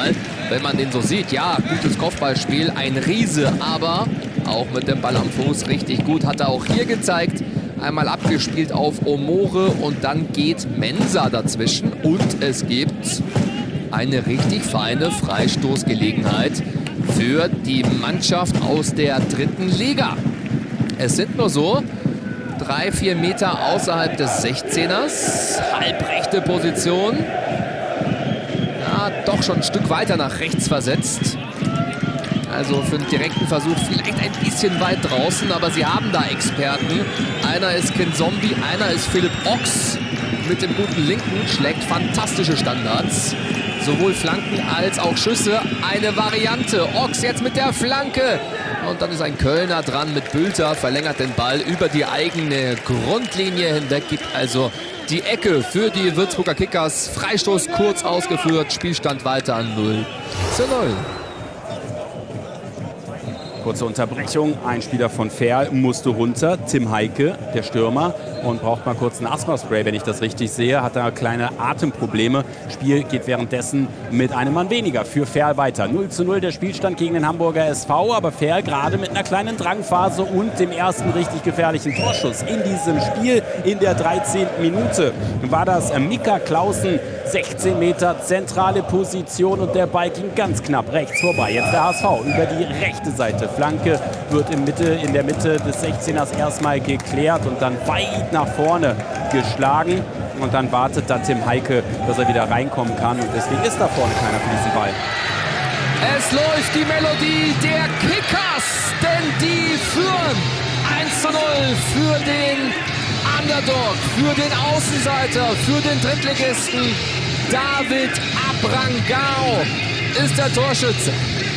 Ball. Wenn man den so sieht, ja, gutes Kopfballspiel, ein Riese, aber auch mit dem Ball am Fuß richtig gut. Hat er auch hier gezeigt. Einmal abgespielt auf Omore und dann geht Mensah dazwischen. Und es gibt eine richtig feine Freistoßgelegenheit für die Mannschaft aus der 3. Liga. Es sind nur so 3-4 Meter außerhalb des 16ers. Halbrechte Position. Ja, doch schon ein Stück weiter nach rechts versetzt. Also für einen direkten Versuch vielleicht ein bisschen weit draußen, aber sie haben da Experten. Einer ist Ken Zombie, einer ist Philipp Ochs mit dem guten Linken, schlägt fantastische Standards. Sowohl Flanken als auch Schüsse. Eine Variante. Ochs jetzt mit der Flanke. Und dann ist ein Kölner dran mit Bülter, verlängert den Ball über die eigene Grundlinie hinweg, gibt also die Ecke für die Würzburger Kickers. Freistoß kurz ausgeführt, Spielstand weiter an 0:0. Kurze Unterbrechung, ein Spieler von Verl musste runter, Tim Heike, der Stürmer, und braucht mal kurz ein Asthma-Spray, wenn ich das richtig sehe, hat da kleine Atemprobleme. Spiel geht währenddessen mit einem Mann weniger für Verl weiter. 0:0 der Spielstand gegen den Hamburger SV, aber Verl gerade mit einer kleinen Drangphase und dem ersten richtig gefährlichen Torschuss in diesem Spiel in der 13. Minute. War das Mika Clausen, 16 Meter, zentrale Position und der Ball ging ganz knapp rechts vorbei. Jetzt der HSV über die rechte Seite. Flanke wird in der Mitte des 16ers erstmal geklärt und dann weit nach vorne geschlagen. Und dann wartet da Tim Heike, dass er wieder reinkommen kann. Und deswegen ist da vorne keiner für diesen Ball. Es läuft die Melodie der Kickers, denn die führen 1:0 für den Underdog, für den Außenseiter, für den Drittligisten. David Abrangao ist der Torschütze.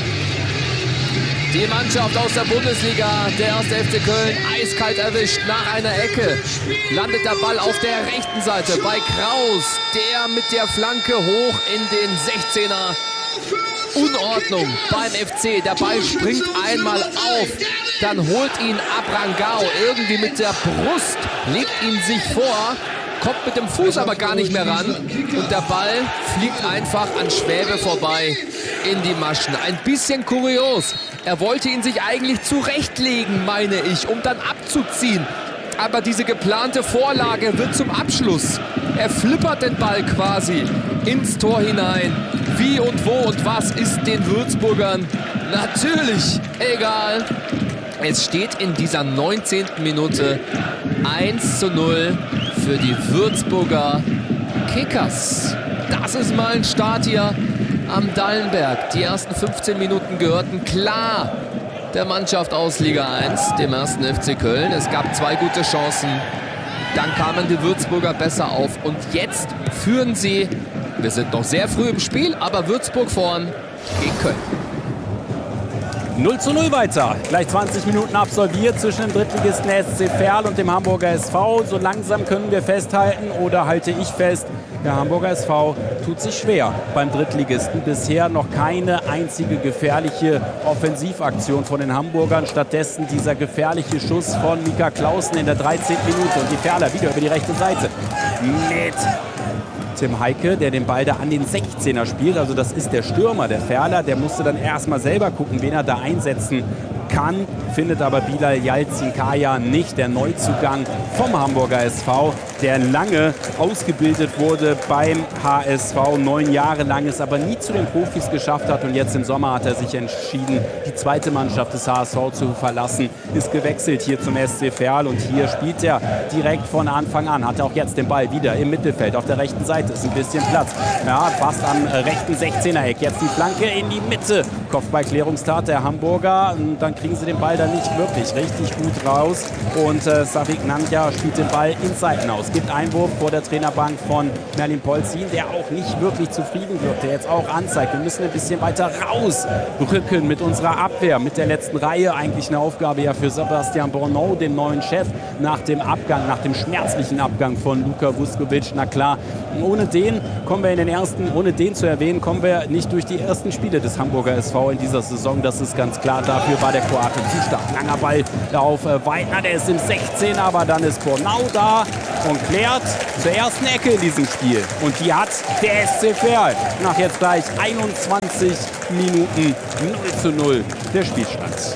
Die Mannschaft aus der Bundesliga, der 1. FC Köln, eiskalt erwischt nach einer Ecke. Landet der Ball auf der rechten Seite bei Kraus, der mit der Flanke hoch in den 16er. Unordnung beim FC. Der Ball springt einmal auf, dann holt ihn Abrangao irgendwie mit der Brust, legt ihn sich vor, kommt mit dem Fuß aber gar nicht mehr ran und der Ball fliegt einfach an Schwäbe vorbei in die Maschen. Ein bisschen kurios. Er wollte ihn sich eigentlich zurechtlegen, meine ich, um dann abzuziehen. Aber diese geplante Vorlage wird zum Abschluss. Er flippert den Ball quasi ins Tor hinein. Wie und wo und was ist den Würzburgern natürlich egal. Es steht in dieser 19. Minute 1:0 für die Würzburger Kickers. Das ist mal ein Start hier am Dallenberg. Die ersten 15 Minuten gehörten klar der Mannschaft aus Liga 1, dem 1. FC Köln. Es gab 2 gute Chancen. Dann kamen die Würzburger besser auf. Und jetzt führen sie, wir sind noch sehr früh im Spiel, aber Würzburg vorn gegen Köln. 0:0 weiter. Gleich 20 Minuten absolviert zwischen dem Drittligisten SC Verl und dem Hamburger SV. So langsam können wir festhalten, oder halte ich fest, der Hamburger SV tut sich schwer beim Drittligisten. Bisher noch keine einzige gefährliche Offensivaktion von den Hamburgern. Stattdessen dieser gefährliche Schuss von Mika Clausen in der 13. Minute. Und die Verler wieder über die rechte Seite mit Tim Heike, der den Ball da an den 16er spielt. Also das ist der Stürmer, der Verler. Der musste dann erstmal selber gucken, wen er da einsetzen kann. Findet aber Bilal Yalcinkaya nicht, der Neuzugang vom Hamburger SV, der lange ausgebildet wurde beim HSV, 9 Jahre lang, es aber nie zu den Profis geschafft hat. Und jetzt im Sommer hat er sich entschieden, die zweite Mannschaft des HSV zu verlassen, ist gewechselt hier zum SC Verl und hier spielt er direkt von Anfang an. Hat auch jetzt den Ball wieder im Mittelfeld, auf der rechten Seite ist ein bisschen Platz. Ja, fast am rechten 16er-Eck. Jetzt die Flanke in die Mitte. Kopfballklärungstat der Hamburger. Und dann kriegen sie den Ball dann nicht wirklich richtig gut raus. Und Savik Nandja spielt den Ball ins Seitenhaus. Gibt Einwurf vor der Trainerbank von Merlin Polzin, der auch nicht wirklich zufrieden wirkt, der jetzt auch anzeigt. Wir müssen ein bisschen weiter rausrücken mit unserer Abwehr, mit der letzten Reihe. Eigentlich eine Aufgabe ja für Sebastian Borneau, dem neuen Chef, nach dem Abgang, nach dem schmerzlichen Abgang von Luka Vuskovic. Na klar, ohne den zu erwähnen, kommen wir nicht durch die ersten Spiele des Hamburger SV in dieser Saison. Das ist ganz klar. Dafür war der Kroate zu stark. Langer Ball auf Weidner, der ist im 16, aber dann ist Bornau da und klärt zur ersten Ecke in diesem Spiel. Und die hat der SC Verl nach jetzt gleich 21 Minuten 0:0 der Spielstand.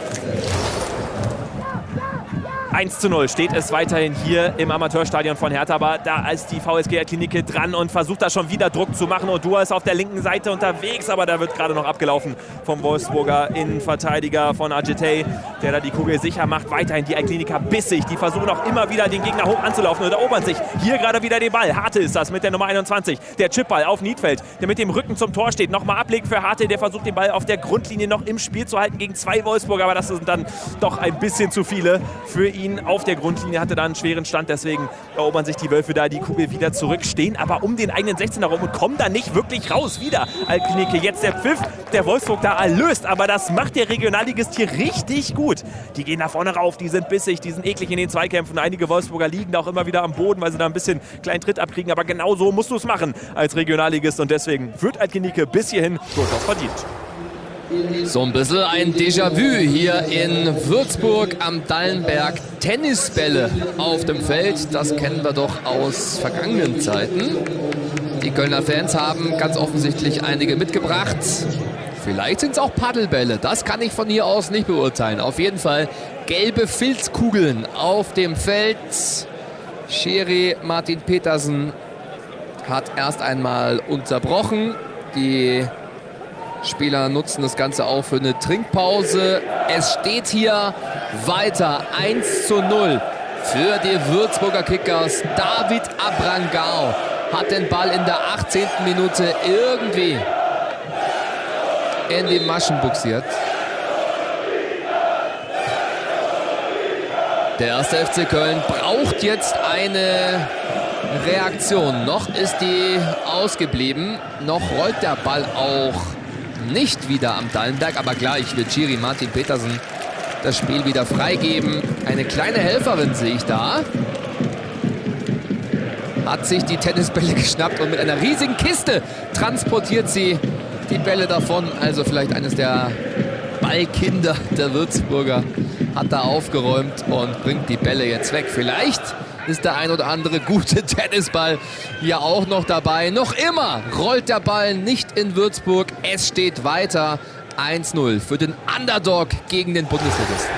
1:0 steht es weiterhin hier im Amateurstadion von Hertha, aber da ist die VSG Klinike dran und versucht da schon wieder Druck zu machen. Und Dua ist auf der linken Seite unterwegs, aber da wird gerade noch abgelaufen vom Wolfsburger Innenverteidiger von Adjetey, der da die Kugel sicher macht. Weiterhin die Kliniker bissig, die versuchen auch immer wieder den Gegner hoch anzulaufen und erobern sich hier gerade wieder den Ball. Harte ist das mit der Nummer 21, der Chipball auf Niedfeld, der mit dem Rücken zum Tor steht. Nochmal Ablegen für Harte, der versucht den Ball auf der Grundlinie noch im Spiel zu halten gegen 2 Wolfsburger, aber das sind dann doch ein bisschen zu viele für ihn. Auf der Grundlinie hatte da einen schweren Stand, deswegen erobern sich die Wölfe da die Kugel wieder zurück, stehen aber um den eigenen 16er rum und kommen da nicht wirklich raus. Wieder Altklinike, jetzt der Pfiff, der Wolfsburg da erlöst, aber das macht der Regionalligist hier richtig gut. Die gehen da vorne rauf, die sind bissig, die sind eklig in den Zweikämpfen. Einige Wolfsburger liegen da auch immer wieder am Boden, weil sie da ein bisschen kleinen Tritt abkriegen, aber genau so musst du es machen als Regionalligist und deswegen führt Altklinike bis hierhin durchaus verdient. So ein bisschen ein Déjà-vu hier in Würzburg am Dallenberg. Tennisbälle auf dem Feld, das kennen wir doch aus vergangenen Zeiten. Die Kölner Fans haben ganz offensichtlich einige mitgebracht. Vielleicht sind es auch Paddelbälle, das kann ich von hier aus nicht beurteilen. Auf jeden Fall gelbe Filzkugeln auf dem Feld. Schiri Martin Petersen hat erst einmal unterbrochen. Die Spieler nutzen das Ganze auch für eine Trinkpause. Es steht hier weiter 1:0 für die Würzburger Kickers. David Abrangao hat den Ball in der 18. Minute irgendwie in die Maschen buxiert. Der erste FC Köln braucht jetzt eine Reaktion. Noch ist die ausgeblieben. Noch rollt der Ball auch nicht wieder am Dallenberg, aber gleich wird Schiri Martin Petersen das Spiel wieder freigeben. Eine kleine Helferin sehe ich da. Hat sich die Tennisbälle geschnappt und mit einer riesigen Kiste transportiert sie die Bälle davon. Also vielleicht eines der Ballkinder der Würzburger hat da aufgeräumt und bringt die Bälle jetzt weg. Vielleicht ist der ein oder andere gute Tennisball hier auch noch dabei. Noch immer rollt der Ball nicht in Würzburg. Es steht weiter 1:0 für den Underdog gegen den Bundesligisten.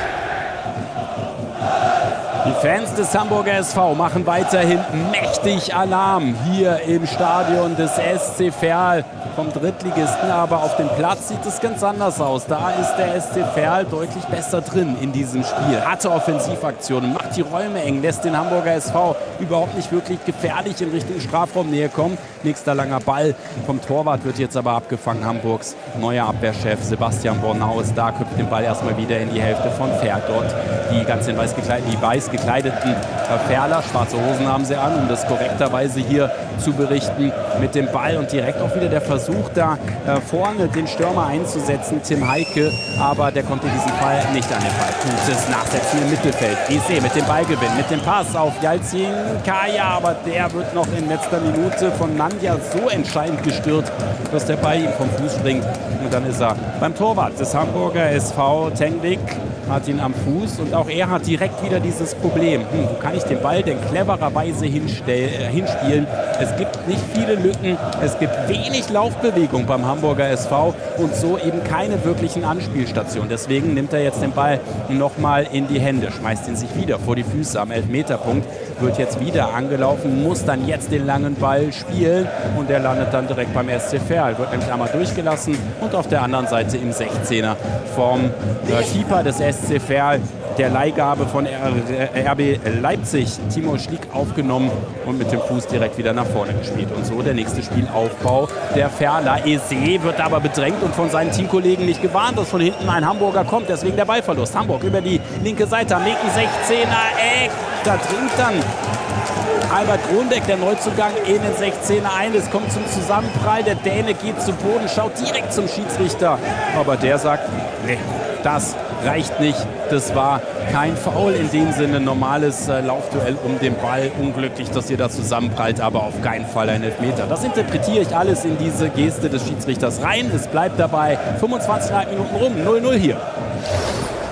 Die Fans des Hamburger SV machen weiterhin mächtig Alarm hier im Stadion des SC Verl vom Drittligisten. Aber auf dem Platz sieht es ganz anders aus. Da ist der SC Verl deutlich besser drin in diesem Spiel. Hatte Offensivaktionen, macht die Räume eng, lässt den Hamburger SV überhaupt nicht wirklich gefährlich in Richtung Strafraumnähe kommen. Nächster langer Ball vom Torwart wird jetzt aber abgefangen. Hamburgs neuer Abwehrchef Sebastian Bornau ist da, köpft den Ball erstmal wieder in die Hälfte von Verl. Dort die ganz in weiß gekleideten Verler, schwarze Hosen haben sie an, um das korrekterweise hier zu berichten, mit dem Ball und direkt auch wieder der Versuch da vorne den Stürmer einzusetzen, Tim Heike, aber der konnte diesen Ball nicht an den Ball. Gutes Nachsetzen im Mittelfeld. Ise mit dem Ballgewinn, mit dem Pass auf Yalcin Kaya, aber der wird noch in letzter Minute von Nandja so entscheidend gestört, dass der Ball ihm vom Fuß springt und dann ist er beim Torwart des Hamburger SV. Tenglik hat ihn am Fuß und auch er hat direkt wieder dieses Problem. Wo kann ich den Ball denn clevererweise hinspielen? Es gibt nicht viele Lücken, es gibt wenig Laufbewegung beim Hamburger SV und so eben keine wirklichen Anspielstationen. Deswegen nimmt er jetzt den Ball nochmal in die Hände, schmeißt ihn sich wieder vor die Füße am Elfmeterpunkt, wird jetzt wieder angelaufen, muss dann jetzt den langen Ball spielen und der landet dann direkt beim SC Verl. Wird nämlich einmal durchgelassen und auf der anderen Seite im 16er vom Keeper des SC Verl, der Leihgabe von RB Leipzig, Timo Schlick, aufgenommen und mit dem Fuß direkt wieder nach vorne gespielt. Und so der nächste Spielaufbau der Verler. Eze wird aber bedrängt und von seinen Teamkollegen nicht gewarnt, dass von hinten ein Hamburger kommt. Deswegen der Ballverlust. Hamburg über die linke Seite am linken 16er Eck. Da dringt dann Albert Kronbeck, der Neuzugang, in den 16er ein. Es kommt zum Zusammenprall. Der Däne geht zu Boden, schaut direkt zum Schiedsrichter. Aber der sagt, nee, das reicht nicht. Das war kein Foul in dem Sinne. Normales Laufduell um den Ball. Unglücklich, dass ihr da zusammenprallt, aber auf keinen Fall ein Elfmeter. Das interpretiere ich alles in diese Geste des Schiedsrichters rein. Es bleibt dabei. 25,5 Minuten rum. 0:0 hier.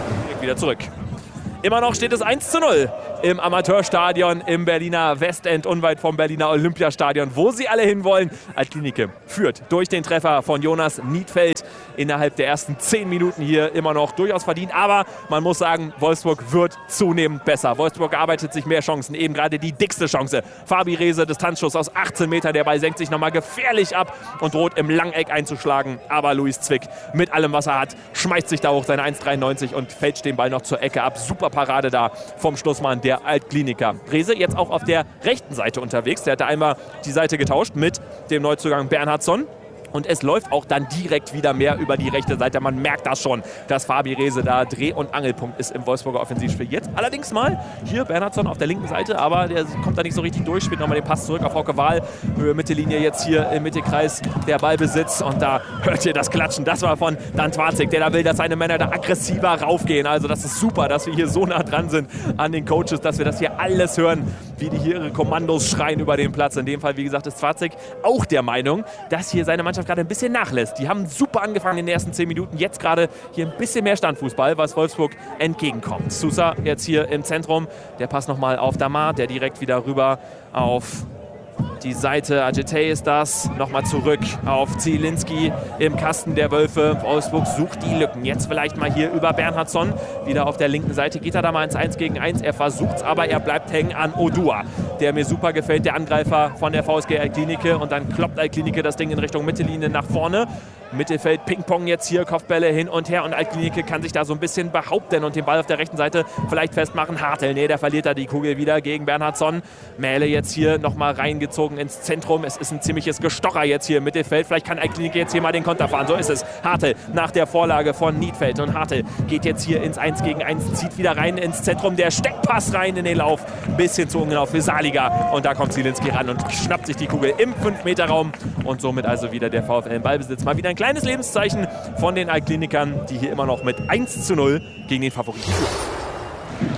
wieder zurück. Immer noch steht es 1:0 im Amateurstadion im Berliner Westend, unweit vom Berliner Olympiastadion, wo sie alle hinwollen. Altklinike führt durch den Treffer von Jonas Niedfeld innerhalb der ersten 10 Minuten hier immer noch durchaus verdient. Aber man muss sagen, Wolfsburg wird zunehmend besser. Wolfsburg erarbeitet sich mehr Chancen, eben gerade die dickste Chance. Fabi Rehse, Distanzschuss aus 18 Metern, der Ball senkt sich nochmal gefährlich ab und droht im Langeck einzuschlagen. Aber Luis Zwick mit allem, was er hat, schmeißt sich da hoch, seine 1,93 und fälscht den Ball noch zur Ecke ab. Super Parade da vom Schlussmann der Altkliniker. Rehse jetzt auch auf der rechten Seite unterwegs. Der hat da einmal die Seite getauscht mit dem Neuzugang Bernhardsson. Und es läuft auch dann direkt wieder mehr über die rechte Seite. Man merkt das schon, dass Fabi Rehse da Dreh- und Angelpunkt ist im Wolfsburger Offensivspiel. Jetzt allerdings mal hier Bernhardsson auf der linken Seite, aber der kommt da nicht so richtig durch. Spielt nochmal den Pass zurück auf Hauke Wahl. Höhe Mittellinie jetzt hier im Mittelkreis der Ballbesitz. Und da hört ihr das Klatschen. Das war von Dan Twarzig, der da will, dass seine Männer da aggressiver raufgehen. Also das ist super, dass wir hier so nah dran sind an den Coaches, dass wir das hier alles hören, wie die hier ihre Kommandos schreien über den Platz. In dem Fall, wie gesagt, ist Twarzig auch der Meinung, dass hier seine Mannschaft gerade ein bisschen nachlässt. Die haben super angefangen in den ersten 10 Minuten. Jetzt gerade hier ein bisschen mehr Standfußball, was Wolfsburg entgegenkommt. Sousa jetzt hier im Zentrum. Der Pass nochmal auf Damar, der direkt wieder rüber auf die Seite. Adjetey ist das. Nochmal zurück auf Zielinski im Kasten der Wölfe. Wolfsburg sucht die Lücken. Jetzt vielleicht mal hier über Bernhardsson. Wieder auf der linken Seite. Geht er da mal ins 1 gegen 1. Er versucht es, aber er bleibt hängen an Odua, der mir super gefällt. Der Angreifer von der VSG Altklinike. Und dann kloppt Altklinike das Ding in Richtung Mittellinie nach vorne. Mittelfeld, Ping-Pong jetzt hier, Kopfbälle hin und her und Altklinike kann sich da so ein bisschen behaupten und den Ball auf der rechten Seite vielleicht festmachen. Hartl, nee, der verliert da die Kugel wieder gegen Bernhardsson. Mähle jetzt hier nochmal reingezogen ins Zentrum. Es ist ein ziemliches Gestocher jetzt hier im Mittelfeld. Vielleicht kann Altklinike jetzt hier mal den Konter fahren. So ist es. Hartl nach der Vorlage von Niedfeld und Hartl geht jetzt hier ins 1 gegen 1, zieht wieder rein ins Zentrum. Der Steckpass rein in den Lauf. Ein bisschen zu ungenau für Saliga und da kommt Zielinski ran und schnappt sich die Kugel im 5-Meter-Raum und somit also wieder der VfL im Ballbesitz. Mal wieder ein kleines Lebenszeichen von den Altklinikern, die hier immer noch mit 1:0 gegen den Favoriten führen.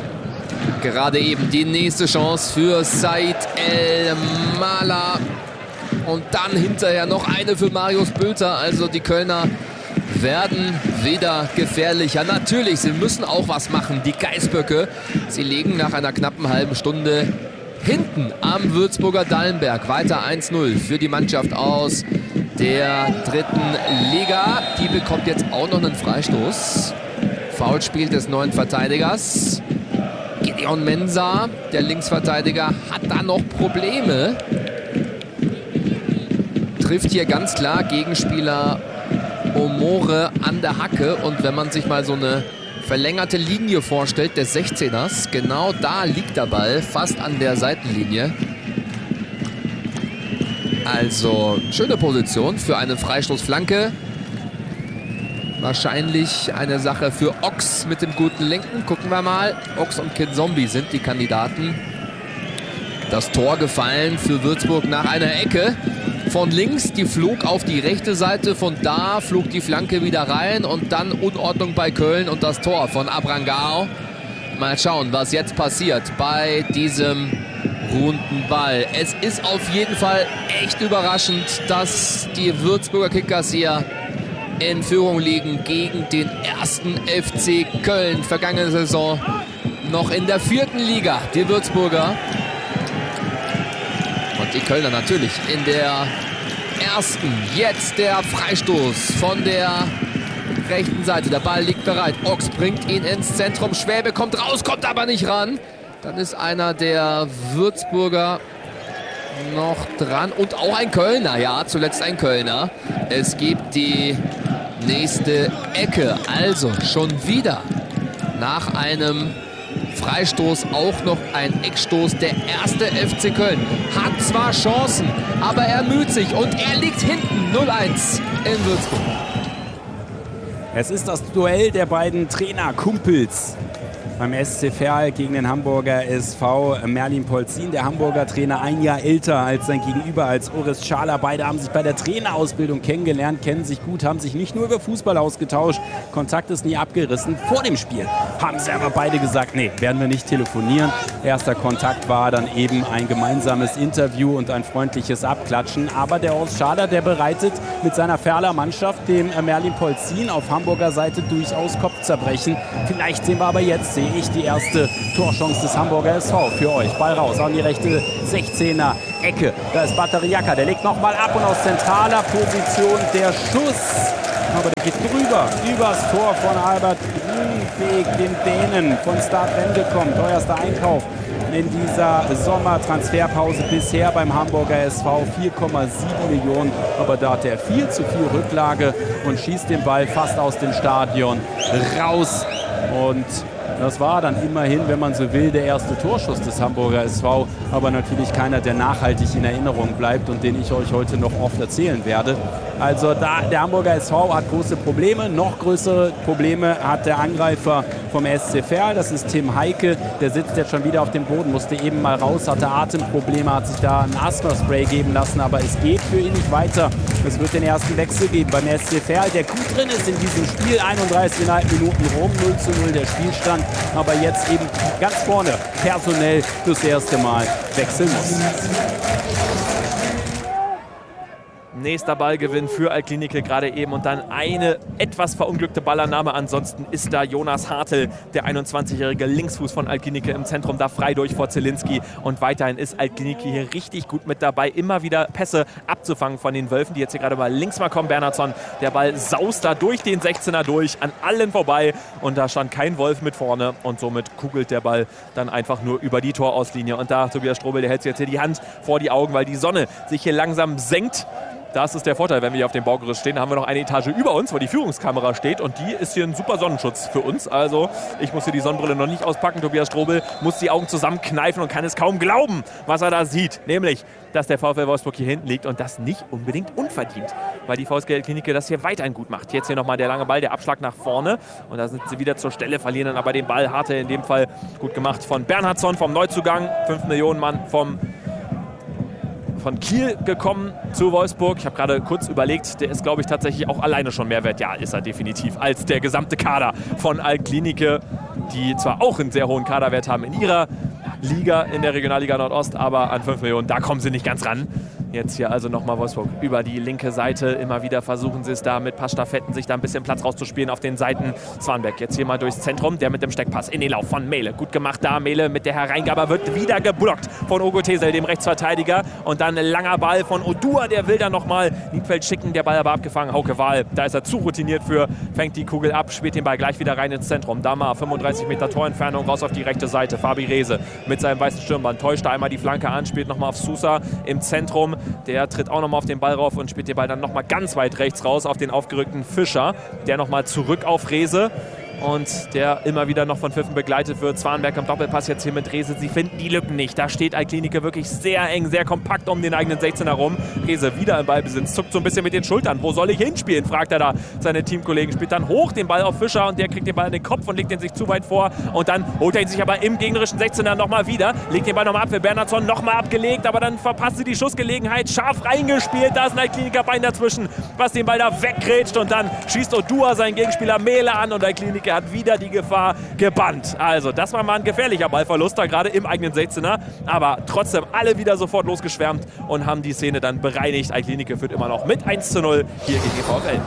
Gerade eben die nächste Chance für Said El-Mala. Und dann hinterher noch eine für Marius Bülter. Also die Kölner werden wieder gefährlicher. Natürlich, sie müssen auch was machen, die Geißböcke. Sie legen nach einer knappen halben Stunde hinten am Würzburger Dallenberg. Weiter 1:0 für die Mannschaft aus der 3. Liga. Die bekommt jetzt auch noch einen Freistoß. Foulspiel des neuen Verteidigers. Gideon Mensah, der Linksverteidiger, hat da noch Probleme. Trifft hier ganz klar Gegenspieler Omore an der Hacke. Und wenn man sich mal so eine verlängerte Linie vorstellt des 16ers, genau da liegt der Ball, fast an der Seitenlinie. Also schöne Position für eine Freistoßflanke. Wahrscheinlich eine Sache für Ochs mit dem guten Linken. Gucken wir mal. Ochs und Kid Zombie sind die Kandidaten. Das Tor gefallen für Würzburg nach einer Ecke. Von links, die flog auf die rechte Seite. Von da flog die Flanke wieder rein. Und dann Unordnung bei Köln und das Tor von Abrangao. Mal schauen, was jetzt passiert bei diesem runden Ball. Es ist auf jeden Fall echt überraschend, dass die Würzburger Kickers hier in Führung liegen gegen den 1. FC Köln. Vergangene Saison noch in der 4. Liga, die Würzburger. Und die Kölner natürlich in der 1. Jetzt der Freistoß von der rechten Seite. Der Ball liegt bereit. Ochs bringt ihn ins Zentrum. Schwäbe kommt raus, kommt aber nicht ran. Dann ist einer der Würzburger noch dran. Und auch ein Kölner, ja, zuletzt ein Kölner. Es gibt die nächste Ecke. Also schon wieder nach einem Freistoß auch noch ein Eckstoß. Der 1. FC Köln hat zwar Chancen, aber er müht sich und er liegt hinten 0:1 in Würzburg. Es ist das Duell der beiden Trainerkumpels beim SC Verl gegen den Hamburger SV. Merlin Polzin, der Hamburger Trainer, ein Jahr älter als sein Gegenüber, als Orest Schala. Beide haben sich bei der Trainerausbildung kennengelernt, kennen sich gut, haben sich nicht nur über Fußball ausgetauscht. Kontakt ist nie abgerissen. Vor dem Spiel haben sie aber beide gesagt, nee, werden wir nicht telefonieren. Erster Kontakt war dann eben ein gemeinsames Interview und ein freundliches Abklatschen. Aber der Horst Schader, der bereitet mit seiner Ferler Mannschaft dem Merlin Polzin auf Hamburger Seite durchaus Kopfzerbrechen. Vielleicht sehen wir aber jetzt, sehe ich, die erste Torchance des Hamburger SV für euch. Ball raus an die rechte 16er Ecke. Da ist Batteriaka, der legt nochmal ab und aus zentraler Position der Schuss. Aber der geht drüber, übers Tor von Albert Grünweg, dem Dänen von Start Wende-Com. Teuerster Einkauf in dieser Sommertransferpause bisher beim Hamburger SV. 4,7 Millionen. Aber da hat er viel zu viel Rücklage und schießt den Ball fast aus dem Stadion raus. Und das war dann immerhin, wenn man so will, der erste Torschuss des Hamburger SV. Aber natürlich keiner, der nachhaltig in Erinnerung bleibt und den ich euch heute noch oft erzählen werde. Also der Hamburger SV hat große Probleme. Noch größere Probleme hat der Angreifer vom SC Verl. Das ist Tim Heike. Der sitzt jetzt schon wieder auf dem Boden, musste eben mal raus, hatte Atemprobleme, hat sich da ein Asthma-Spray geben lassen. Aber es geht für ihn nicht weiter. Es wird den ersten Wechsel geben beim SC Verl, der gut drin ist in diesem Spiel. 31,5 Minuten rum, 0:0 der Spielstand. Aber jetzt eben ganz vorne personell das erste Mal wechseln muss. Nächster Ballgewinn für Altklinike gerade eben und dann eine etwas verunglückte Ballannahme. Ansonsten ist da Jonas Hartl, der 21-jährige Linksfuß von Altklinike im Zentrum, da frei durch vor Zielinski. Und weiterhin ist Altklinike hier richtig gut mit dabei, immer wieder Pässe abzufangen von den Wölfen, die jetzt hier gerade mal links mal kommen. Bernhardsson, der Ball saust da durch den 16er durch, an allen vorbei. Und da stand kein Wolf mit vorne und somit kugelt der Ball dann einfach nur über die Torauslinie. Und da Tobias Strobel, der hält sich jetzt hier die Hand vor die Augen, weil die Sonne sich hier langsam senkt. Das ist der Vorteil, wenn wir hier auf dem Baugerüst stehen. Da haben wir noch eine Etage über uns, wo die Führungskamera steht. Und die ist hier ein super Sonnenschutz für uns. Also ich muss hier die Sonnenbrille noch nicht auspacken. Tobias Strobel muss die Augen zusammenkneifen und kann es kaum glauben, was er da sieht. Nämlich, dass der VfL Wolfsburg hier hinten liegt und das nicht unbedingt unverdient. Weil die VSG Altklinike das hier weiterhin gut macht. Jetzt hier nochmal der lange Ball, der Abschlag nach vorne. Und da sind sie wieder zur Stelle, verlieren dann aber den Ball. Harte in dem Fall gut gemacht von Bernhardsson, vom Neuzugang. 5 Millionen Mann von Kiel gekommen zu Wolfsburg. Ich habe gerade kurz überlegt, der ist, glaube ich, tatsächlich auch alleine schon mehr wert. Ja, ist er definitiv, als der gesamte Kader von Altklinike, die zwar auch einen sehr hohen Kaderwert haben in ihrer Liga, in der Regionalliga Nordost, aber an 5 Millionen, da kommen sie nicht ganz ran. Jetzt hier also nochmal Wolfsburg über die linke Seite. Immer wieder versuchen sie es da mit Passstaffetten, sich da ein bisschen Platz rauszuspielen auf den Seiten. Swanberg jetzt hier mal durchs Zentrum, der mit dem Steckpass in den Lauf von Mehle. Gut gemacht da, Mehle mit der Hereingabe wird wieder geblockt von Ogo Tesel, dem Rechtsverteidiger. Und dann ein langer Ball von Odua, der will dann nochmal Niedfeld schicken, der Ball aber abgefangen. Hauke Wahl, da ist er zu routiniert für, fängt die Kugel ab, spielt den Ball gleich wieder rein ins Zentrum. Damar, 35 Meter Torentfernung, raus auf die rechte Seite. Fabi Rehse mit seinem weißen Stirnband täuscht da einmal die Flanke an, spielt nochmal auf Sousa im Zentrum. Der tritt auch nochmal auf den Ball rauf und spielt den Ball dann nochmal ganz weit rechts raus auf den aufgerückten Fischer. Der nochmal zurück auf Rehse. Und der immer wieder noch von Pfiffen begleitet wird. Zwanberg am Doppelpass jetzt hier mit Rehse. Sie finden die Lücken nicht. Da steht Altklinike wirklich sehr eng, sehr kompakt um den eigenen 16er herum. Rehse wieder im Ballbesitz, zuckt so ein bisschen mit den Schultern. Wo soll ich hinspielen, fragt er da seine Teamkollegen. Spielt dann hoch den Ball auf Fischer und der kriegt den Ball in den Kopf und legt den sich zu weit vor. Und dann holt er ihn sich aber im gegnerischen 16er nochmal wieder. Legt den Ball nochmal ab für Bernhardsson, nochmal abgelegt. Aber dann verpasst sie die Schussgelegenheit. Scharf reingespielt. Da ist ein Altklinike Bein dazwischen, was den Ball da weggrätscht. Und dann schießt Odua seinen Gegenspieler Mehle an und Altklinike hat wieder die Gefahr gebannt. Also das war mal ein gefährlicher Ballverlust da gerade im eigenen 16er, aber trotzdem alle wieder sofort losgeschwärmt und haben die Szene dann bereinigt. Altklinike führt immer noch mit 1:0 hier gegen die VfL.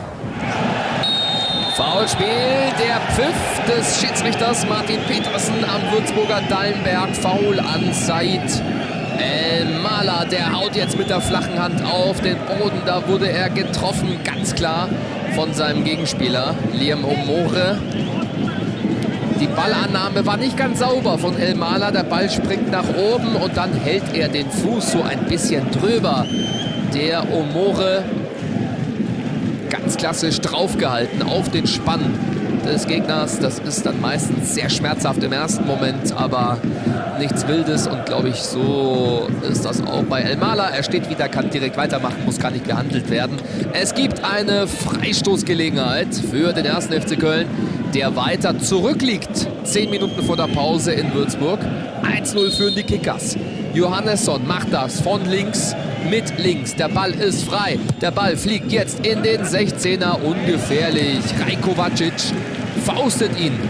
Foulspiel, der Pfiff des Schiedsrichters Martin Petersen am Würzburger Dallenberg. Foul an Said El-Mala, der haut jetzt mit der flachen Hand auf den Boden. Da wurde er getroffen, ganz klar von seinem Gegenspieler Liam Omore. Die Ballannahme war nicht ganz sauber von El-Mala. Der Ball springt nach oben und dann hält er den Fuß so ein bisschen drüber. Der Omore ganz klassisch draufgehalten auf den Spann des Gegners. Das ist dann meistens sehr schmerzhaft im ersten Moment, aber nichts Wildes. Und glaube ich, so ist das auch bei El-Mala. Er steht wieder, kann direkt weitermachen, muss gar nicht gehandelt werden. Es gibt eine Freistoßgelegenheit für den 1. FC Köln, der weiter zurückliegt. 10 Minuten vor der Pause in Würzburg. 1:0 für die Kickers. Johannesson macht das von links mit links. Der Ball ist frei. Der Ball fliegt jetzt in den 16er. Ungefährlich. Rajkovacic faustet ihn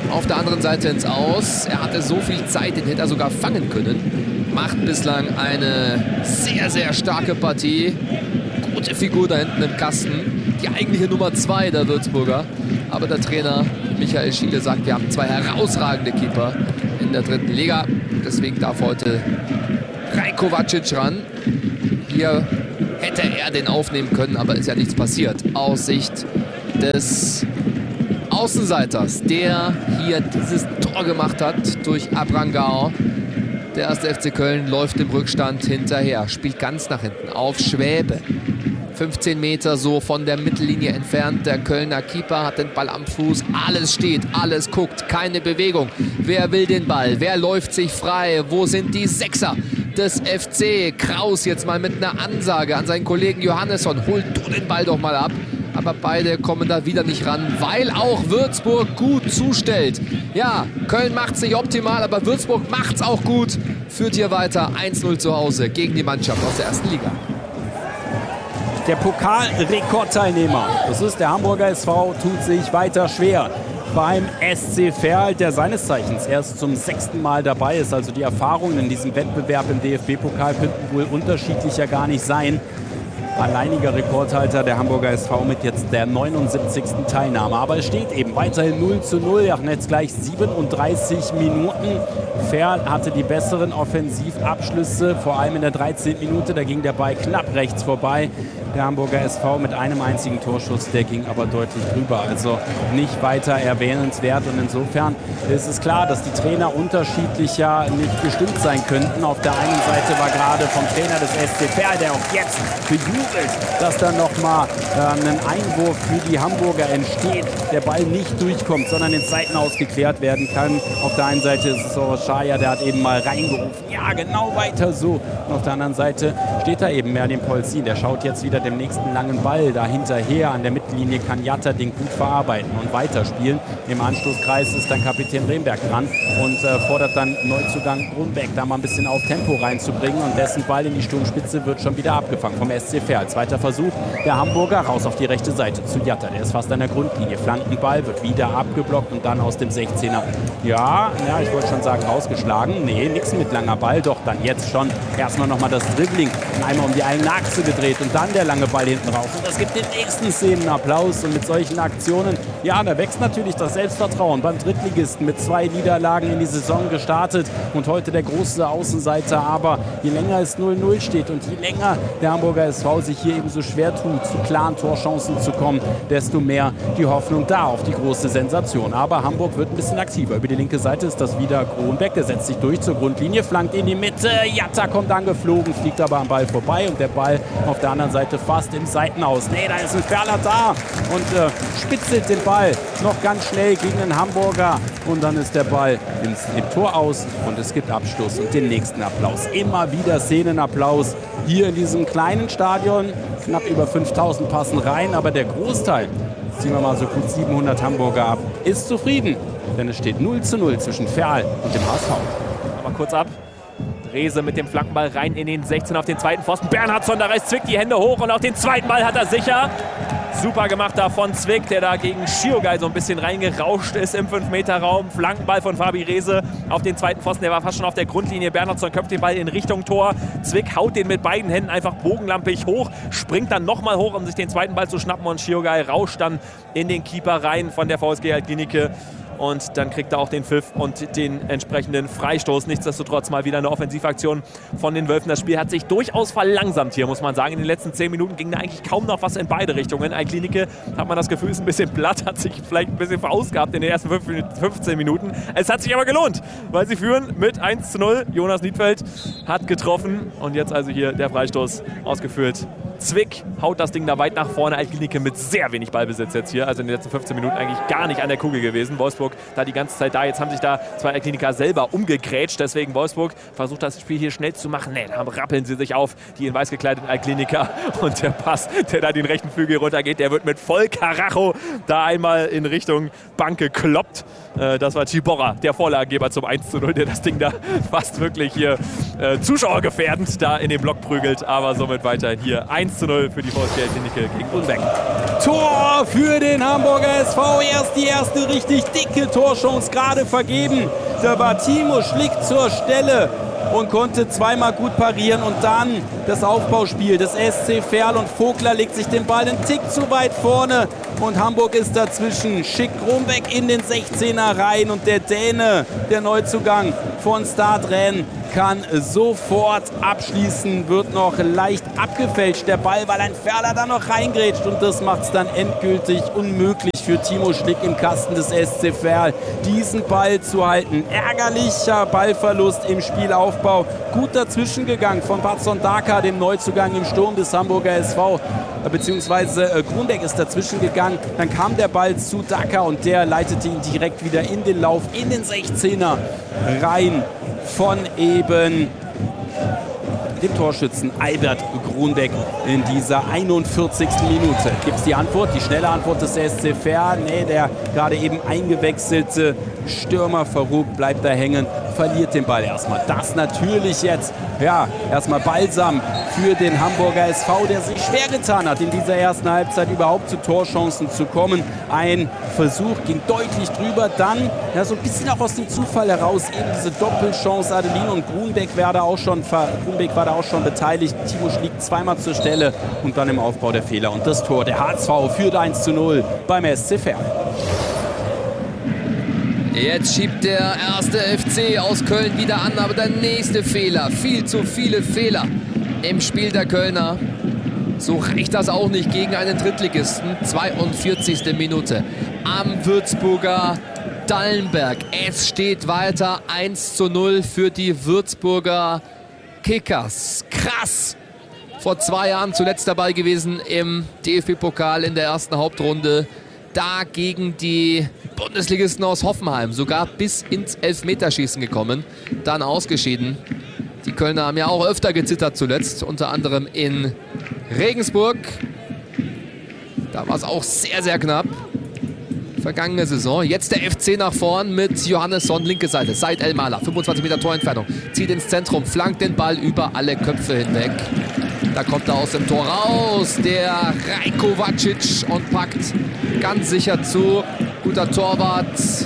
auf der anderen Seite ins Aus. Er hatte so viel Zeit, den hätte er sogar fangen können. Macht bislang eine sehr, sehr starke Partie. Gute Figur da hinten im Kasten. Die eigentliche Nummer 2 der Würzburger. Aber der Trainer Michael Schiele sagt, wir haben 2 herausragende Keeper in der 3. Liga. Deswegen darf heute Rajkovacic ran. Hier hätte er den aufnehmen können, aber ist ja nichts passiert. Aus Sicht des Außenseiters, der hier dieses Tor gemacht hat durch Abrangao. Der 1. FC Köln läuft im Rückstand hinterher, spielt ganz nach hinten auf Schwäbe. 15 Meter so von der Mittellinie entfernt. Der Kölner Keeper hat den Ball am Fuß. Alles steht, alles guckt, keine Bewegung. Wer will den Ball? Wer läuft sich frei? Wo sind die Sechser des FC? Kraus jetzt mal mit einer Ansage an seinen Kollegen Johannesson. Hol du den Ball doch mal ab. Aber beide kommen da wieder nicht ran, weil auch Würzburg gut zustellt. Ja, Köln macht es nicht optimal, aber Würzburg macht es auch gut. Führt hier weiter 1-0 zu Hause gegen die Mannschaft aus der 1. Liga. Der Pokalrekordteilnehmer, das ist der Hamburger SV, tut sich weiter schwer beim SC Verl, der seines Zeichens erst zum 6. Mal dabei ist. Also die Erfahrungen in diesem Wettbewerb im DFB-Pokal könnten wohl unterschiedlicher gar nicht sein. Alleiniger Rekordhalter der Hamburger SV mit jetzt der 79. Teilnahme. Aber es steht eben weiterhin 0:0 nach jetzt gleich 37 Minuten. Verl hatte die besseren Offensivabschlüsse, vor allem in der 13. Minute. Da ging der Ball knapp rechts vorbei. Der Hamburger SV mit einem einzigen Torschuss, der ging aber deutlich drüber. Also nicht weiter erwähnenswert. Und insofern ist es klar, dass die Trainer unterschiedlicher nicht gestimmt sein könnten. Auf der einen Seite war gerade vom Trainer des SC Verl, der auch jetzt bejubelt, dass da nochmal ein Einwurf für die Hamburger entsteht. Der Ball nicht durchkommt, sondern ins Seitenaus geklärt werden kann. Auf der einen Seite ist es Orochaya, der hat eben mal reingerufen. Ja, genau weiter so. Und auf der anderen Seite steht da eben Merlin Polzin. Der schaut jetzt wieder dem nächsten langen Ball da hinterher. An der Mittellinie kann Jatta den gut verarbeiten und weiterspielen. Im Anstoßkreis ist dann Kapitän Remberg dran und fordert dann Neuzugang Grunbeck, da mal ein bisschen auf Tempo reinzubringen. Und dessen Ball in die Sturmspitze wird schon wieder abgefangen vom SC Verl. Zweiter Versuch, der Hamburger raus auf die rechte Seite zu Jatta. Der ist fast an der Grundlinie. Flankenball wird wieder abgeblockt und dann aus dem 16er. Ja, ich wollte schon sagen, rausgeschlagen. Nee, nichts mit langer Ball. Doch, dann jetzt schon erstmal nochmal das Dribbling. Einmal um die eigene Achse gedreht und dann der lange Ball hinten raus. Und das gibt den nächsten Szenenapplaus. Und mit solchen Aktionen, ja, da wächst natürlich das Selbstvertrauen beim Drittligisten mit 2 Niederlagen in die Saison gestartet. Und heute der große Außenseiter. Aber je länger es 0:0 steht und je länger der Hamburger SV sich hier eben so schwer tut, zu klaren Torchancen zu kommen, desto mehr die Hoffnung da auf die große Sensation. Aber Hamburg wird ein bisschen aktiver. Über die linke Seite ist das wieder Kronbeck. Der setzt sich durch zur Grundlinie, flankt in die Mitte. Jatta kommt angeflogen, fliegt aber am Ball vorbei. Und der Ball auf der anderen Seite fast im Seitenaus. Nee, da ist ein Verler da und spitzelt den Ball noch ganz schnell gegen den Hamburger. Und dann ist der Ball im Tor aus und es gibt Abschluss und den nächsten Applaus. Immer wieder Szenenapplaus hier in diesem kleinen Stadion. Knapp über 5000 passen rein, aber der Großteil, ziehen wir mal so gut 700 Hamburger ab, ist zufrieden. Denn es steht 0:0 zwischen Verl und dem HSV. Mal kurz ab. Rehse mit dem Flankenball rein in den 16 auf den zweiten Pfosten. Bernhardsson, da reißt Zwick die Hände hoch und auch den zweiten Ball hat er sicher. Super gemacht da von Zwick, der da gegen Schiogai so ein bisschen reingerauscht ist im 5-Meter-Raum. Flankenball von Fabi Rehse auf den zweiten Pfosten, der war fast schon auf der Grundlinie. Bernhardsson köpft den Ball in Richtung Tor. Zwick haut den mit beiden Händen einfach bogenlampig hoch, springt dann nochmal hoch, um sich den zweiten Ball zu schnappen und Schiogai rauscht dann in den Keeper rein von der VSG Altklinike. Und dann kriegt er auch den Pfiff und den entsprechenden Freistoß. Nichtsdestotrotz mal wieder eine Offensivaktion von den Wölfen. Das Spiel hat sich durchaus verlangsamt hier, muss man sagen. In den letzten 10 Minuten ging da eigentlich kaum noch was in beide Richtungen. Altklinike hat man das Gefühl, ist ein bisschen platt, hat sich vielleicht ein bisschen verausgabt in den ersten 15 Minuten. Es hat sich aber gelohnt, weil sie führen mit 1:0. Jonas Niedfeld hat getroffen und jetzt also hier der Freistoß ausgeführt. Zwick haut das Ding da weit nach vorne. Altklinike mit sehr wenig Ballbesitz jetzt hier. Also in den letzten 15 Minuten eigentlich gar nicht an der Kugel gewesen. Wolfsburg da die ganze Zeit da. Jetzt haben sich da 2 Altkliniker selber umgegrätscht. Deswegen Wolfsburg versucht das Spiel hier schnell zu machen. Nee, da rappeln sie sich auf, die in weiß gekleideten Altkliniker. Und der Pass, der da den rechten Flügel runtergeht, der wird mit voll Karacho da einmal in Richtung Bank gekloppt. Das war Ciborra, der Vorlagengeber zum 1:0, der das Ding da fast wirklich hier zuschauergefährdend da in den Block prügelt. Aber somit weiterhin hier 1:0 1:0 für die VSG Altklinike gegen Grunbeck. Tor für den Hamburger SV. Erst die erste richtig dicke Torchance gerade vergeben. Da war Timo Schlick zur Stelle und konnte zweimal gut parieren. Und dann das Aufbauspiel des SC Verl und Vogler legt sich den Ball einen Tick zu weit vorne. Und Hamburg ist dazwischen. Schickt Grunbeck in den 16er rein. Und der Däne, der Neuzugang von Stade Rennes, kann sofort abschließen, wird noch leicht abgefälscht, der Ball, weil ein Ferler da noch reingrätscht und das macht es dann endgültig unmöglich für Timo Schlick im Kasten des SC Verl, diesen Ball zu halten. Ärgerlicher Ballverlust im Spielaufbau, gut dazwischen gegangen von Patson Daka, dem Neuzugang im Sturm des Hamburger SV, beziehungsweise Grunbeck ist dazwischen gegangen, dann kam der Ball zu Daka und der leitete ihn direkt wieder in den Lauf, in den 16er rein von eben dem Torschützen Albert Grunbeck in dieser 41. Minute. Gibt es die Antwort, die schnelle Antwort des SC Verl? Nee, der gerade eben eingewechselte Stürmer Farouk bleibt da hängen, verliert den Ball erstmal. Das natürlich jetzt, ja, erstmal Balsam für den Hamburger SV, der sich schwer getan hat, in dieser ersten Halbzeit überhaupt zu Torchancen zu kommen. Ein Versuch ging deutlich drüber, dann ja, so ein bisschen auch aus dem Zufall heraus eben diese Doppelchance Adelin und Grunbeck war da auch schon beteiligt. Timo Schlick zweimal zur Stelle und dann im Aufbau der Fehler und das Tor. Der HSV führt 1:0 beim SC Verl. Jetzt schiebt der erste FC aus Köln wieder an, aber der nächste Fehler, viel zu viele Fehler im Spiel der Kölner. So reicht das auch nicht gegen einen Drittligisten. 42. Minute am Würzburger Dallenberg. Es steht weiter 1:0 für die Würzburger Kickers. Krass! Vor 2 Jahren zuletzt dabei gewesen im DFB-Pokal in der ersten Hauptrunde. Da gegen die Bundesligisten aus Hoffenheim, sogar bis ins Elfmeterschießen gekommen, dann ausgeschieden. Die Kölner haben ja auch öfter gezittert zuletzt, unter anderem in Regensburg. Da war es auch sehr, sehr knapp. Vergangene Saison. Jetzt der FC nach vorn mit Johannesson, linke Seite. Said El-Mala, 25 Meter Torentfernung. Zieht ins Zentrum, flankt den Ball über alle Köpfe hinweg. Da kommt er aus dem Tor raus, der Rajkovacic, und packt ganz sicher zu. Guter Torwart.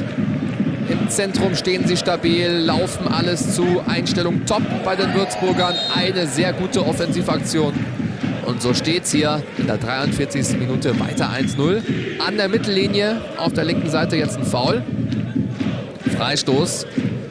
Im Zentrum stehen sie stabil, laufen alles zu. Einstellung top bei den Würzburgern. Eine sehr gute Offensivaktion. Und so steht es hier in der 43. Minute weiter 1:0. An der Mittellinie auf der linken Seite jetzt ein Foul. Freistoß